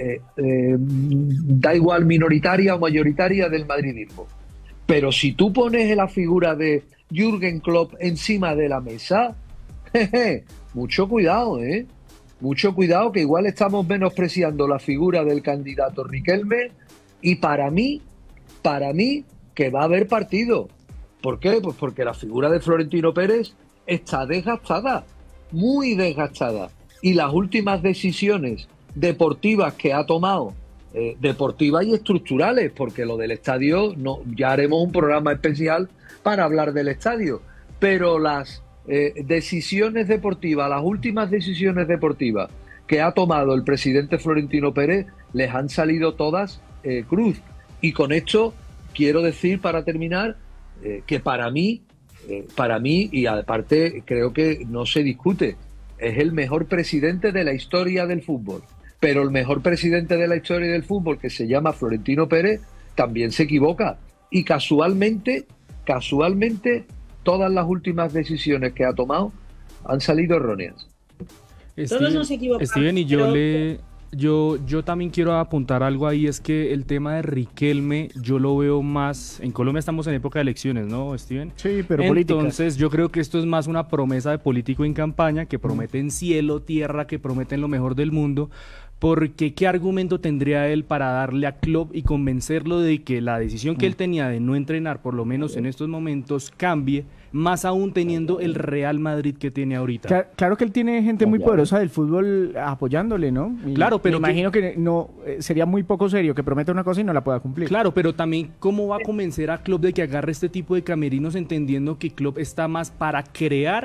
da igual, minoritaria o mayoritaria del madridismo. Pero si tú pones la figura de Jürgen Klopp encima de la mesa, mucho cuidado, mucho cuidado, que igual estamos menospreciando la figura del candidato Riquelme, y para mí que va a haber partido. ¿Por qué? Pues porque la figura de Florentino Pérez está desgastada, muy desgastada, y las últimas decisiones deportivas que ha tomado, deportivas y estructurales, porque lo del estadio, no, ya haremos un programa especial para hablar del estadio, pero las decisiones deportivas, las últimas decisiones deportivas que ha tomado el presidente Florentino Pérez, les han salido todas cruz. Y con esto quiero decir, para terminar, que para mí, y aparte creo que no se discute, es el mejor presidente de la historia del fútbol. Pero el mejor presidente de la historia del fútbol, que se llama Florentino Pérez, también se equivoca. Y casualmente, todas las últimas decisiones que ha tomado han salido erróneas. Todos nos equivocamos. Steven, y yo también quiero apuntar algo ahí, es que el tema de Riquelme yo lo veo más, en Colombia estamos en época de elecciones, ¿no, Steven? Sí, pero entonces yo creo que esto es más una promesa de político en campaña, que prometen cielo, tierra, que prometen lo mejor del mundo, porque ¿qué argumento tendría él para darle a Klopp y convencerlo de que la decisión que él tenía de no entrenar, por lo menos en estos momentos, cambie, más aún teniendo el Real Madrid que tiene ahorita? Claro que él tiene gente muy poderosa del fútbol apoyándole, ¿no? Y claro, pero me imagino que no sería muy poco serio que prometa una cosa y no la pueda cumplir. Claro, pero también ¿cómo va a convencer a Klopp de que agarre este tipo de camerinos, entendiendo que Klopp está más para crear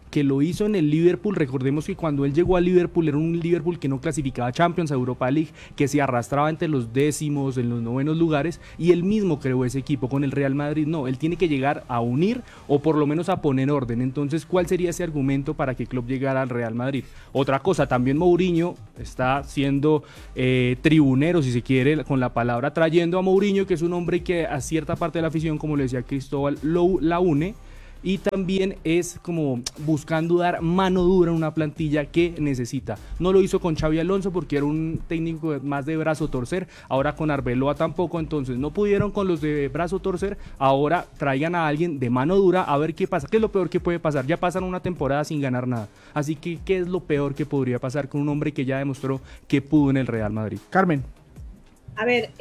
que lo hizo en el Liverpool. Recordemos que cuando él llegó al Liverpool era un Liverpool que no clasificaba a Champions, a Europa League, que se arrastraba entre los décimos, en los novenos lugares, y él mismo creó ese equipo. Con el Real Madrid no, él tiene que llegar a unir o por lo menos a poner orden. Entonces, ¿cuál sería ese argumento para que Klopp llegara al Real Madrid? Otra cosa, también Mourinho está siendo tribunero, si se quiere, con la palabra, trayendo a Mourinho, que es un hombre que a cierta parte de la afición, como le decía Cristóbal, la une, y también es como buscando dar mano dura en una plantilla que necesita. No lo hizo con Xabi Alonso porque era un técnico más de brazo torcer, ahora con Arbeloa tampoco, entonces no pudieron con los de brazo torcer, ahora traigan a alguien de mano dura a ver qué pasa. ¿Qué es lo peor que puede pasar? Ya pasan una temporada sin ganar nada, así que ¿qué es lo peor que podría pasar con un hombre que ya demostró que pudo en el Real Madrid? Carmen. A ver,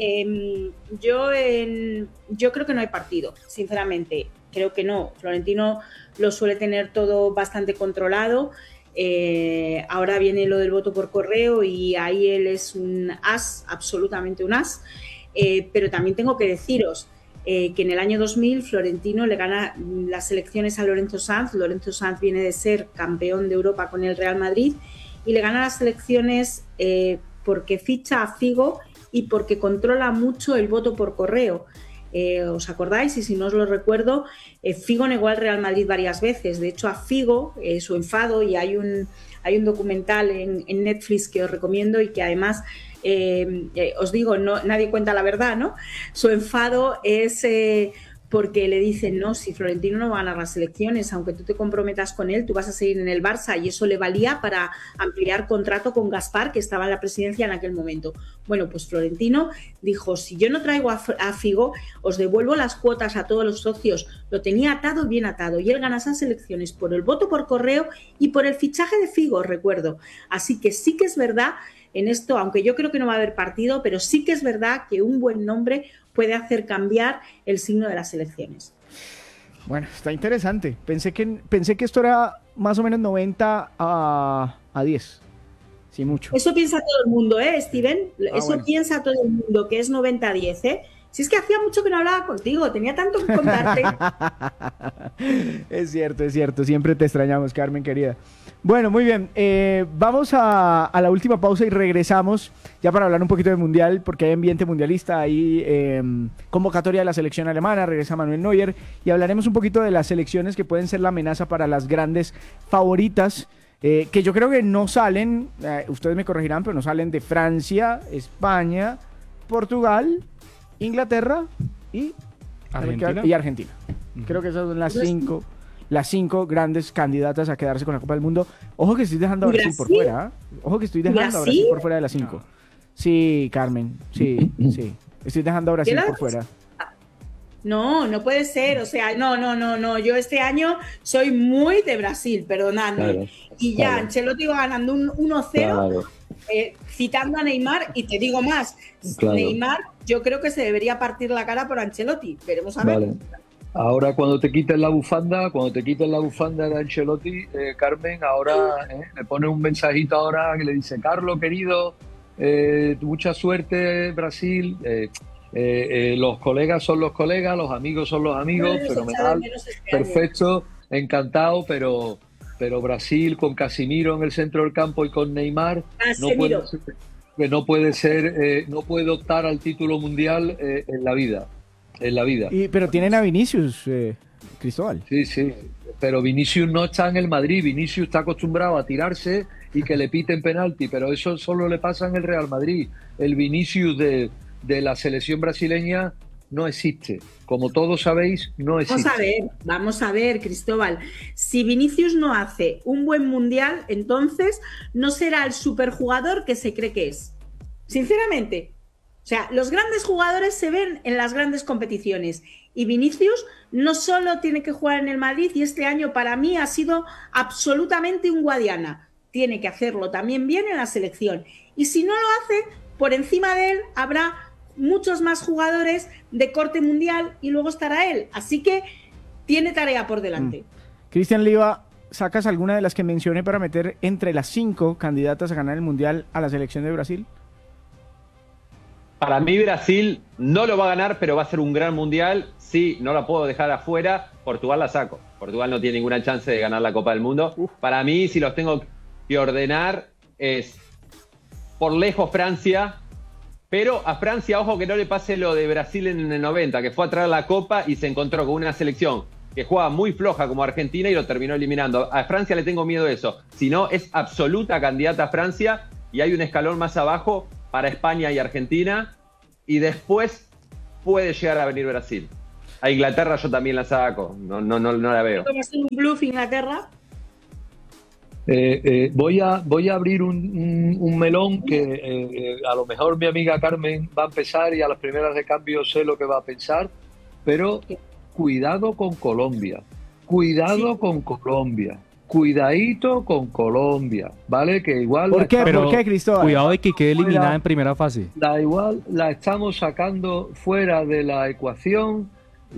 yo creo que no hay partido, sinceramente. Creo que no. Florentino lo suele tener todo bastante controlado. Ahora viene lo del voto por correo y ahí él es un as, absolutamente un as. Pero también tengo que deciros que en el año 2000 Florentino le gana las elecciones a Lorenzo Sanz. Lorenzo Sanz viene de ser campeón de Europa con el Real Madrid y le gana las elecciones porque ficha a Figo y porque controla mucho el voto por correo. ¿Os acordáis? Y si no os lo recuerdo, Figo negó al Real Madrid varias veces. De hecho, a Figo, su enfado, y hay un documental en Netflix que os recomiendo y que además, os digo, nadie cuenta la verdad, ¿no? Su enfado es porque le dicen, no, si Florentino no va a ganar las elecciones, aunque tú te comprometas con él, tú vas a seguir en el Barça, y eso le valía para ampliar contrato con Gaspar, que estaba en la presidencia en aquel momento. Bueno, pues Florentino dijo, si yo no traigo a Figo, os devuelvo las cuotas a todos los socios. Lo tenía atado, bien atado, y él gana esas elecciones por el voto por correo y por el fichaje de Figo, recuerdo. Así que sí que es verdad en esto, aunque yo creo que no va a haber partido, pero sí que es verdad que un buen nombre puede hacer cambiar el signo de las elecciones. Bueno, está interesante. Pensé que esto era más o menos 90 a 10. Sí, mucho. Eso piensa todo el mundo, Steven? Eso bueno. Piensa todo el mundo, que es 90 a 10, Si es que hacía mucho que no hablaba contigo, tenía tanto que contarte. Es cierto. Siempre te extrañamos, Carmen, querida. Bueno, muy bien. Vamos a la última pausa y regresamos ya para hablar un poquito de Mundial, porque hay ambiente mundialista, hay convocatoria de la selección alemana, regresa Manuel Neuer, y hablaremos un poquito de las selecciones que pueden ser la amenaza para las grandes favoritas, que yo creo que no salen, ustedes me corregirán, pero no salen de Francia, España, Portugal, Inglaterra y Argentina. Creo que esas son las cinco grandes candidatas a quedarse con la Copa del Mundo. Ojo que estoy dejando a Brasil por fuera. Ojo que estoy dejando a Brasil por fuera de las 5. Sí, Carmen, sí. Estoy dejando a Brasil por fuera. No puede ser, o sea, no. Yo este año soy muy de Brasil, perdonadme. Claro, y ya Ancelotti va ganando un 1-0, citando a Neymar, y te digo más, Neymar yo creo que se debería partir la cara por Ancelotti. Veremos a ver. Vale. Ahora cuando te quiten la bufanda de Ancelotti, Carmen, ahora le pone un mensajito ahora que le dice, Carlos, querido, mucha suerte, Brasil. Los colegas son los colegas, los amigos son los amigos, fenomenal, perfecto, encantado, pero Brasil con Casemiro en el centro del campo y con Neymar no puede optar al título mundial en la vida. Pero tienen a Vinicius, Cristóbal. Sí, pero Vinicius no está en el Madrid. Vinicius está acostumbrado a tirarse y que le piten penalti, pero eso solo le pasa en el Real Madrid. El Vinicius de la selección brasileña no existe. Como todos sabéis, no existe. Vamos a ver, Cristóbal. Si Vinicius no hace un buen mundial, entonces no será el superjugador que se cree que es. Sinceramente. O sea, los grandes jugadores se ven en las grandes competiciones, y Vinicius no solo tiene que jugar en el Madrid, y este año para mí ha sido absolutamente un Guadiana. Tiene que hacerlo también bien en la selección. Y si no lo hace, por encima de él habrá muchos más jugadores de corte mundial y luego estará él. Así que tiene tarea por delante. Cristian Liva, ¿sacas alguna de las que mencioné para meter entre las 5 candidatas a ganar el Mundial a la selección de Brasil? Para mí Brasil no lo va a ganar, pero va a ser un gran mundial sí, no la puedo dejar afuera, Portugal la saco. Portugal no tiene ninguna chance de ganar la Copa del Mundo. Para mí, si los tengo que ordenar, es por lejos Francia, pero a Francia, ojo que no le pase lo de Brasil en el 90, que fue a traer la Copa y se encontró con una selección que juega muy floja como Argentina y lo terminó eliminando. A Francia le tengo miedo de eso. Si no, es absoluta candidata a Francia y hay un escalón más abajo para España y Argentina y después puede llegar a venir Brasil. A Inglaterra yo también la saco, no la veo. ¿Cómo hacer un bluff Inglaterra? Voy a abrir un melón que a lo mejor mi amiga Carmen va a empezar y a las primeras de cambio sé lo que va a pensar, pero cuidado con Colombia, cuidadito con Colombia, ¿vale? Que igual... ¿Por qué, Cristóbal? Cuidado de que quede eliminada en primera fase. La estamos sacando fuera de la ecuación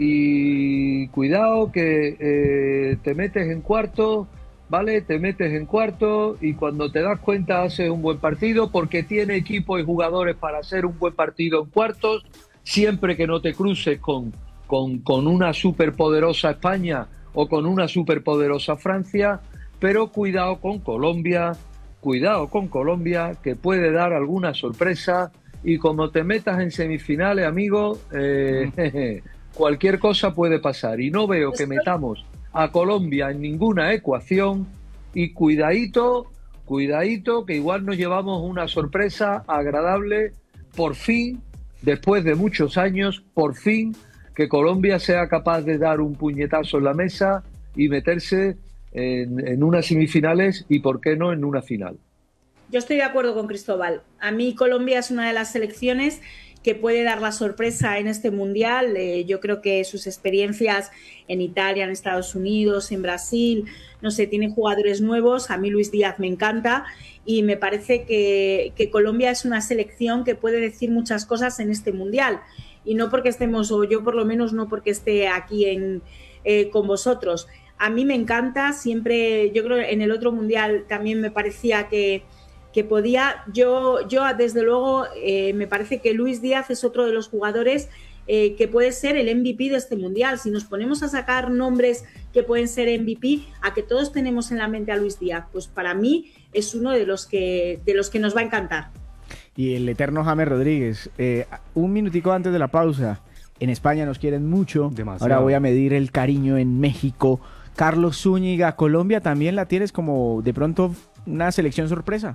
y cuidado que te metes en cuarto, ¿vale? Te metes en cuarto y cuando te das cuenta haces un buen partido porque tiene equipo y jugadores para hacer un buen partido en cuartos, siempre que no te cruces con una superpoderosa España o con una superpoderosa Francia, pero cuidado con Colombia, que puede dar alguna sorpresa y como te metas en semifinales, amigo, cualquier cosa puede pasar y no veo que metamos a Colombia en ninguna ecuación y cuidadito que igual nos llevamos una sorpresa agradable, por fin, después de muchos años, por fin que Colombia sea capaz de dar un puñetazo en la mesa y meterse en unas semifinales y por qué no en una final. Yo estoy de acuerdo con Cristóbal. A mí Colombia es una de las selecciones que puede dar la sorpresa en este Mundial. Yo creo que sus experiencias en Italia, en Estados Unidos, en Brasil, no sé, tiene jugadores nuevos. A mí Luis Díaz me encanta y me parece que Colombia es una selección que puede decir muchas cosas en este Mundial. Y no porque estemos, o yo por lo menos no porque esté aquí con vosotros. A mí me encanta, siempre, yo creo en el otro Mundial también me parecía que podía, yo desde luego me parece que Luis Díaz es otro de los jugadores que puede ser el MVP de este Mundial. Si nos ponemos a sacar nombres que pueden ser MVP, a que todos tenemos en la mente a Luis Díaz, pues para mí es uno de los que nos va a encantar. Y el eterno James Rodríguez, un minutico antes de la pausa, en España nos quieren mucho, demasiado. Ahora voy a medir el cariño en México. Carlos Zúñiga, Colombia también la tienes como de pronto una selección sorpresa.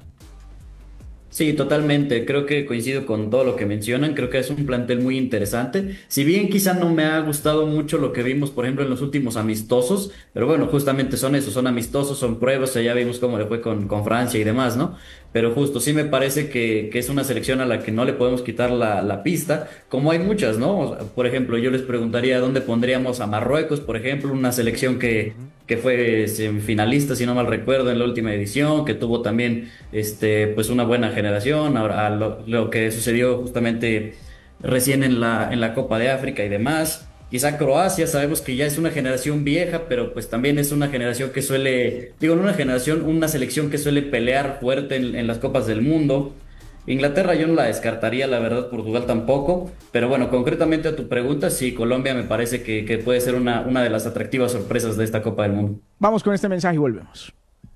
Sí, totalmente. Creo que coincido con todo lo que mencionan. Creo que es un plantel muy interesante. Si bien quizá no me ha gustado mucho lo que vimos, por ejemplo, en los últimos amistosos, pero bueno, justamente son esos, son amistosos, son pruebas, ya vimos cómo le fue con Francia y demás, ¿no? Pero justo sí me parece que es una selección a la que no le podemos quitar la pista, como hay muchas, ¿no? O sea, por ejemplo, yo les preguntaría dónde pondríamos a Marruecos, por ejemplo, una selección que fue semifinalista, si no mal recuerdo, en la última edición, que tuvo también pues una buena generación, ahora lo que sucedió justamente recién en la Copa de África y demás. Quizá Croacia, sabemos que ya es una generación vieja, pero pues también es una generación que suele, una selección que suele pelear fuerte en las Copas del Mundo. Inglaterra yo no la descartaría, la verdad, Portugal tampoco, pero bueno, concretamente a tu pregunta, sí, Colombia me parece que puede ser una de las atractivas sorpresas de esta Copa del Mundo. Vamos con este mensaje y volvemos.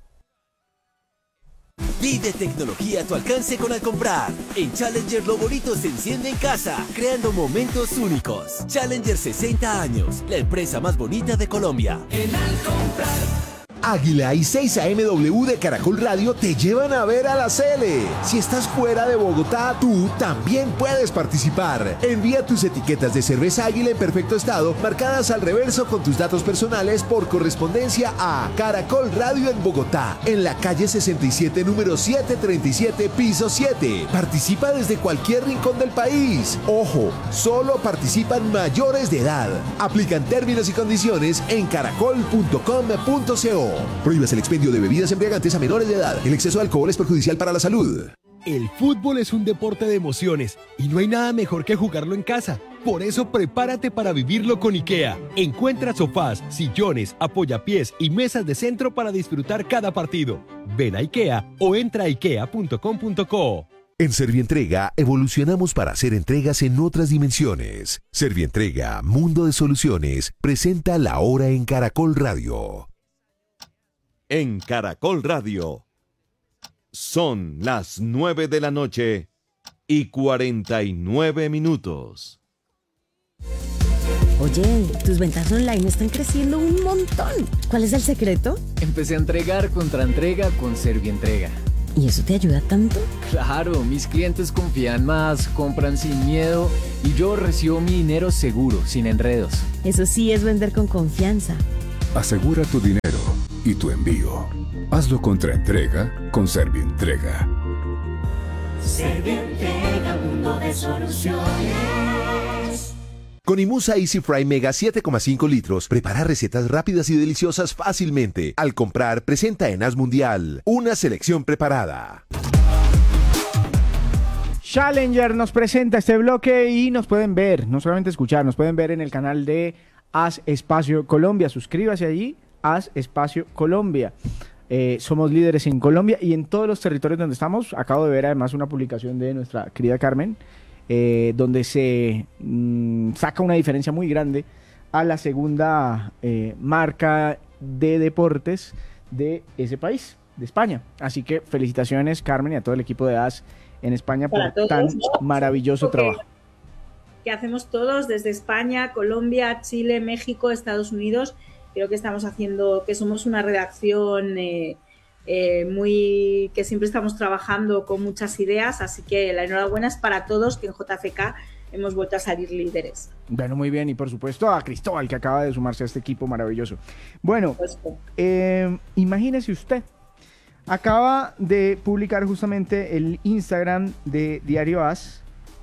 Vive tecnología a tu alcance con Alcomprar. En Challenger lo bonito se enciende en casa, creando momentos únicos. Challenger 60 años, la empresa más bonita de Colombia. En Alcomprar. Águila y 6am de Caracol Radio te llevan a ver a la Sele. Si estás fuera de Bogotá, tú también puedes participar. Envía tus etiquetas de cerveza Águila en perfecto estado, marcadas al reverso con tus datos personales por correspondencia a Caracol Radio en Bogotá, en la calle 67, número 737, piso 7. Participa desde cualquier rincón del país. Ojo, solo participan mayores de edad. Aplican términos y condiciones en caracol.com.co. Prohíbes el expendio de bebidas embriagantes a menores de edad. El exceso de alcohol es perjudicial para la salud. El fútbol es un deporte de emociones y no hay nada mejor que jugarlo en casa. Por eso prepárate para vivirlo con IKEA. Encuentra sofás, sillones, apoyapiés y mesas de centro para disfrutar cada partido. Ven a IKEA o entra a ikea.com.co. En Servientrega evolucionamos para hacer entregas en otras dimensiones. Servientrega, Mundo de Soluciones, presenta La Hora en Caracol Radio. En Caracol Radio son las 9 de la noche y 49 minutos. Oye, tus ventas online están creciendo un montón. ¿Cuál es el secreto? Empecé a entregar contra entrega con Servientrega. ¿Y eso te ayuda tanto? Claro, mis clientes confían más, compran sin miedo y yo recibo mi dinero seguro, sin enredos. Eso sí es vender con confianza. Asegura tu dinero y tu envío. Hazlo contra entrega con Servientrega. Servientrega, mundo de soluciones. Con Imusa Easy Fry Mega 7,5 litros, prepara recetas rápidas y deliciosas fácilmente. Al comprar, presenta en As Mundial una selección preparada. Challenger nos presenta este bloque y nos pueden ver, no solamente escuchar, nos pueden ver en el canal de As Espacio Colombia. Suscríbase allí, As Espacio Colombia. Somos líderes en Colombia y en todos los territorios donde estamos. Acabo de ver además una publicación de nuestra querida Carmen, donde se saca una diferencia muy grande a la segunda marca de deportes de ese país, de España. Así que felicitaciones, Carmen, y a todo el equipo de AS en España por tan maravilloso trabajo. Que hacemos todos desde España, Colombia, Chile, México, Estados Unidos. Creo que estamos haciendo, que somos una redacción que siempre estamos trabajando con muchas ideas, así que la enhorabuena es para todos, que en JFK hemos vuelto a salir líderes. Bueno, muy bien, y por supuesto a Cristóbal, que acaba de sumarse a este equipo maravilloso. Bueno, imagínese usted, acaba de publicar justamente el Instagram de Diario AS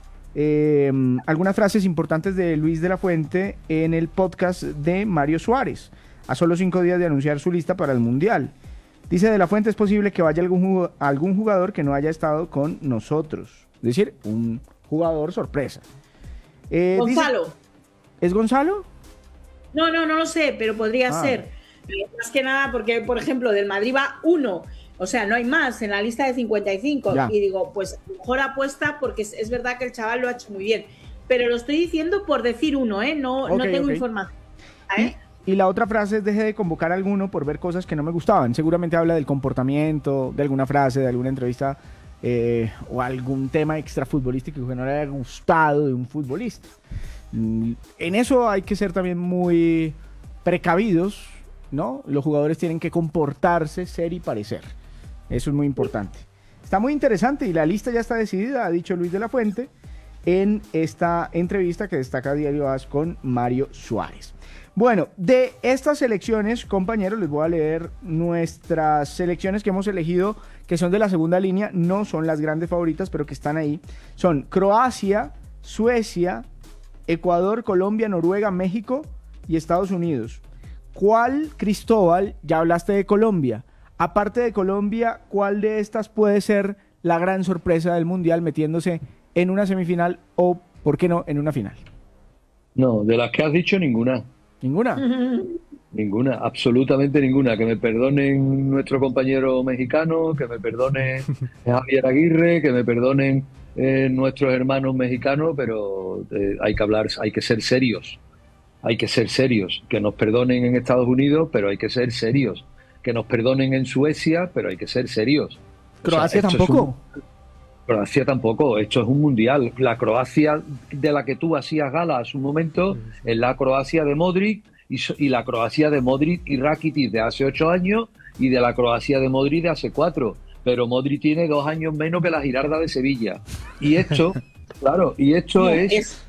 algunas frases importantes de Luis de la Fuente en el podcast de Mario Suárez, a solo 5 días de anunciar su lista para el Mundial. Dice de la Fuente: es posible que vaya algún jugador que no haya estado con nosotros. Es decir, un jugador sorpresa. Gonzalo. Dice, ¿es Gonzalo? No lo sé, pero podría ser. Más que nada porque, por ejemplo, del Madrid va uno. O sea, no hay más en la lista de 55. Ya. Y digo, pues mejor apuesta, porque es verdad que el chaval lo ha hecho muy bien. Pero lo estoy diciendo por decir uno, ¿eh? No tengo información. Y la otra frase es: deje de convocar a alguno por ver cosas que no me gustaban. Seguramente habla del comportamiento, de alguna frase, de alguna entrevista o algún tema extrafutbolístico que no le haya gustado de un futbolista. En eso hay que ser también muy precavidos, ¿no? Los jugadores tienen que comportarse, ser y parecer. Eso es muy importante. Está muy interesante y la lista ya está decidida, ha dicho Luis de la Fuente en esta entrevista que destaca Diario AS con Mario Suárez. Bueno, de estas selecciones, compañeros, les voy a leer nuestras selecciones que hemos elegido, que son de la segunda línea, no son las grandes favoritas, pero que están ahí. Son Croacia, Suecia, Ecuador, Colombia, Noruega, México y Estados Unidos. ¿Cuál, Cristóbal, ya hablaste de Colombia? Aparte de Colombia, ¿cuál de estas puede ser la gran sorpresa del Mundial metiéndose en una semifinal o, por qué no, en una final? No, de las que has dicho, ninguna. ¿Ninguna? Ninguna, absolutamente ninguna. Que me perdonen nuestro compañero mexicano, que me perdone Javier Aguirre, que me perdonen nuestros hermanos mexicanos, pero hay que hablar, hay que ser serios. Hay que ser serios. Que nos perdonen en Estados Unidos, pero hay que ser serios. Que nos perdonen en Suecia, pero hay que ser serios. ¿Croacia tampoco? Croacia tampoco. Esto es un mundial. La Croacia de la que tú hacías gala a su momento es la Croacia de Modric y la Croacia de Modric y Rakitic de hace 8 años y de la Croacia de Modric de hace 4. Pero Modric tiene 2 años menos que la Girarda de Sevilla. Y esto... Claro, y esto es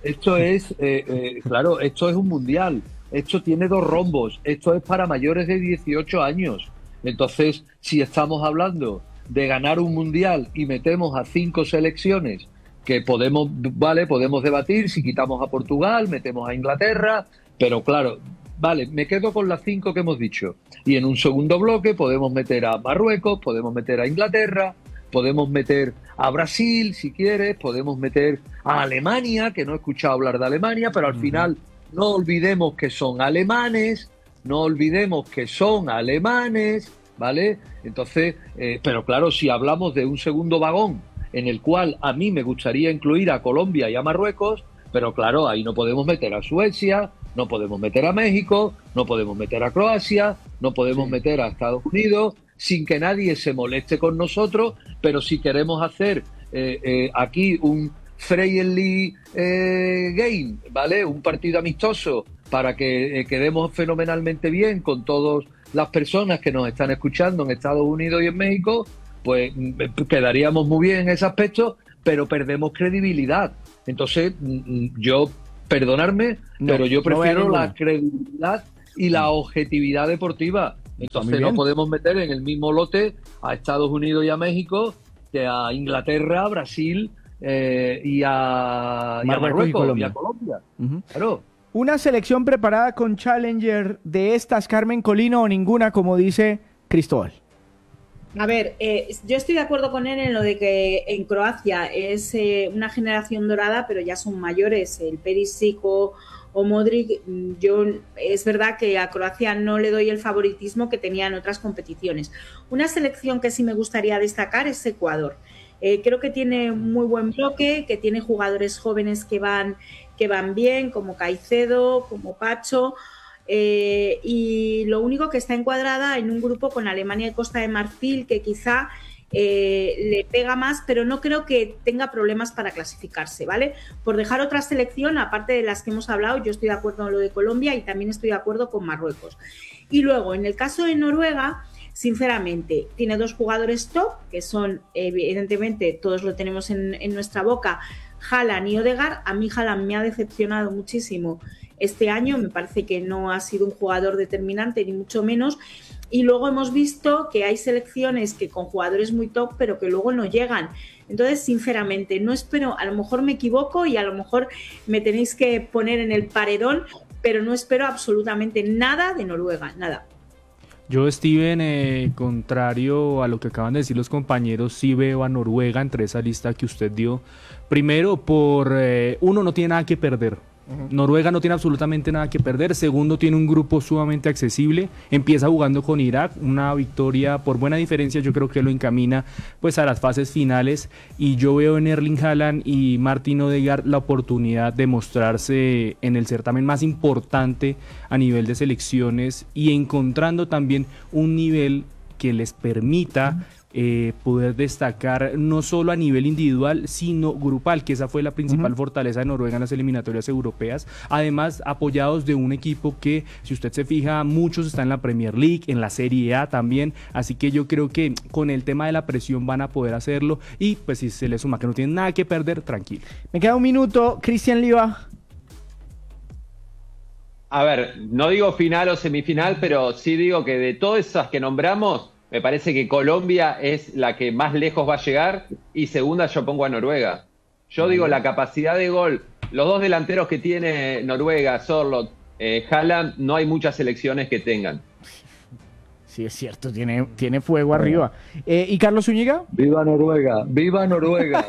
un mundial. Esto tiene 2 rombos. Esto es para mayores de 18 años. Entonces, si estamos hablando de ganar un mundial y metemos a 5 selecciones que podemos debatir si quitamos a Portugal, metemos a Inglaterra, pero claro, me quedo con las 5 que hemos dicho. Y en un segundo bloque podemos meter a Marruecos, podemos meter a Inglaterra, podemos meter a Brasil, si quieres, podemos meter a Alemania, que no he escuchado hablar de Alemania, pero al final no olvidemos que son alemanes, ¿vale? Entonces, pero claro, si hablamos de un segundo vagón en el cual a mí me gustaría incluir a Colombia y a Marruecos, pero claro, ahí no podemos meter a Suecia, no podemos meter a México, no podemos meter a Croacia, no podemos meter a Estados Unidos, sin que nadie se moleste con nosotros, pero si queremos hacer aquí un friendly game, ¿vale? Un partido amistoso para que quedemos fenomenalmente bien con todas las personas que nos están escuchando en Estados Unidos y en México, pues quedaríamos muy bien en ese aspecto, pero perdemos credibilidad. Entonces, yo, perdonadme, pero yo prefiero la credibilidad y la objetividad deportiva. Entonces no podemos meter en el mismo lote a Estados Unidos y a México que a Inglaterra, Brasil y a Marruecos y a Colombia. Claro. ¿Una selección preparada con Challenger de estas, Carmen Colino, o ninguna, como dice Cristóbal? A ver, yo estoy de acuerdo con él en lo de que en Croacia es una generación dorada, pero ya son mayores, el Perisic o Modric. Es verdad que a Croacia no le doy el favoritismo que tenía en otras competiciones. Una selección que sí me gustaría destacar es Ecuador. Creo que tiene muy buen bloque, que tiene jugadores jóvenes que van bien, como Caicedo, como Pacho, y lo único que está encuadrada en un grupo con Alemania y Costa de Marfil, que quizá le pega más, pero no creo que tenga problemas para clasificarse, ¿vale? Por dejar otra selección, aparte de las que hemos hablado, yo estoy de acuerdo en lo de Colombia y también estoy de acuerdo con Marruecos. Y luego, en el caso de Noruega, sinceramente, tiene dos jugadores top, que son, evidentemente, todos lo tenemos en nuestra boca, Haaland y Odegaard. A mí Haaland me ha decepcionado muchísimo este año, me parece que no ha sido un jugador determinante, ni mucho menos. Y luego hemos visto que hay selecciones que con jugadores muy top, pero que luego no llegan. Entonces, sinceramente, no espero, a lo mejor me equivoco y a lo mejor me tenéis que poner en el paredón, pero no espero absolutamente nada de Noruega, nada. Yo, Steven, contrario a lo que acaban de decir los compañeros, sí veo a Noruega entre esa lista que usted dio. Primero, uno, no tiene nada que perder. Noruega no tiene absolutamente nada que perder. Segundo, tiene un grupo sumamente accesible. Empieza jugando con Irak, una victoria por buena diferencia. Yo creo que lo encamina pues a las fases finales. Y yo veo en Erling Haaland y Martin Odegaard la oportunidad de mostrarse en el certamen más importante a nivel de selecciones y encontrando también un nivel que les permita poder destacar no solo a nivel individual, sino grupal, que esa fue la principal fortaleza de Noruega en las eliminatorias europeas. Además, apoyados de un equipo que, si usted se fija, muchos están en la Premier League, en la Serie A también, así que yo creo que con el tema de la presión van a poder hacerlo y pues si se le suma que no tienen nada que perder, tranquilo. Me queda un minuto, Cristian Liva. A ver, no digo final o semifinal, pero sí digo que de todas esas que nombramos, me parece que Colombia es la que más lejos va a llegar y segunda yo pongo a Noruega. Yo digo la capacidad de gol, los dos delanteros que tiene Noruega, Sørloth, Haaland, no hay muchas selecciones que tengan. Sí, es cierto, tiene fuego arriba. ¿Y Carlos Zúñiga? ¡Viva Noruega! ¡Viva Noruega!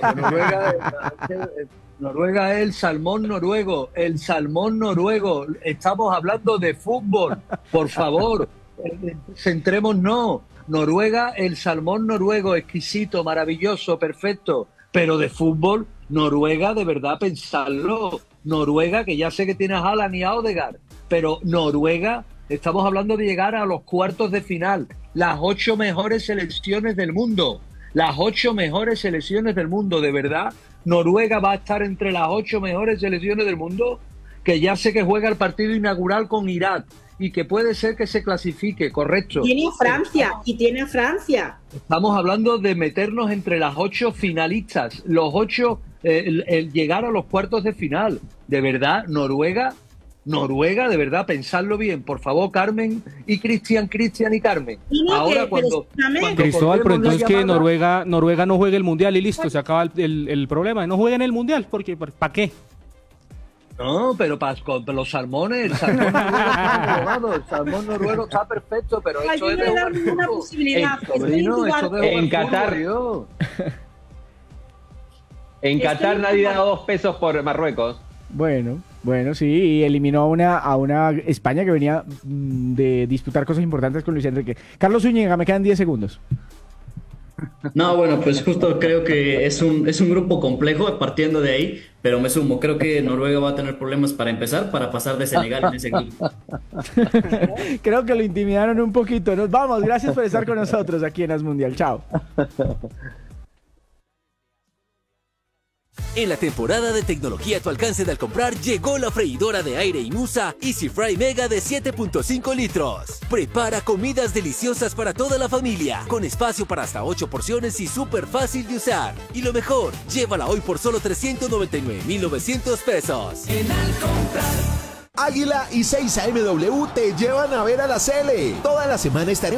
Noruega es el salmón noruego, el salmón noruego. Estamos hablando de fútbol, por favor, centrémonos. Noruega, el salmón noruego, exquisito, maravilloso, perfecto, pero de fútbol, Noruega, de verdad, pensarlo. Noruega, que ya sé que tiene a Haaland y a Odegaard, pero Noruega, estamos hablando de llegar a los cuartos de final, las 8 mejores selecciones del mundo, las 8 mejores selecciones del mundo, de verdad, Noruega va a estar entre las 8 mejores selecciones del mundo, que ya sé que juega el partido inaugural con Irak, y que puede ser que se clasifique, correcto. Tiene a Francia. Estamos hablando de meternos entre las 8 finalistas, los 8, el llegar a los cuartos de final. De verdad, Noruega, de verdad, pensadlo bien. Por favor, Carmen y Cristian y Carmen. Ahora cuando Cristóbal, pero entonces que Noruega no juegue el Mundial y listo, se acaba el problema. No jueguen el Mundial, porque ¿para qué? No, pero para los salmones, el salmón noruego está perfecto, pero eso es de una posibilidad. En Qatar. En Qatar nadie da 2 pesos por Marruecos. Bueno, sí, y eliminó a una España que venía de disputar cosas importantes con Luis Enrique. Carlos Zúñiga, me quedan 10 segundos. No, bueno, pues justo creo que es un grupo complejo partiendo de ahí, pero me sumo. Creo que Noruega va a tener problemas para empezar, para pasar de Senegal en ese grupo. Creo que lo intimidaron un poquito. Nos vamos. Gracias por estar con nosotros aquí en As Mundial. Chao. En la temporada de tecnología a tu alcance de al comprar, llegó la freidora de aire Inusa Easy Fry Mega de 7.5 litros. Prepara comidas deliciosas para toda la familia, con espacio para hasta 8 porciones y súper fácil de usar. Y lo mejor, llévala hoy por solo 399,900 pesos. En Al Comprar. Águila y 6 AMW te llevan a ver a la Sele. Toda la semana estaremos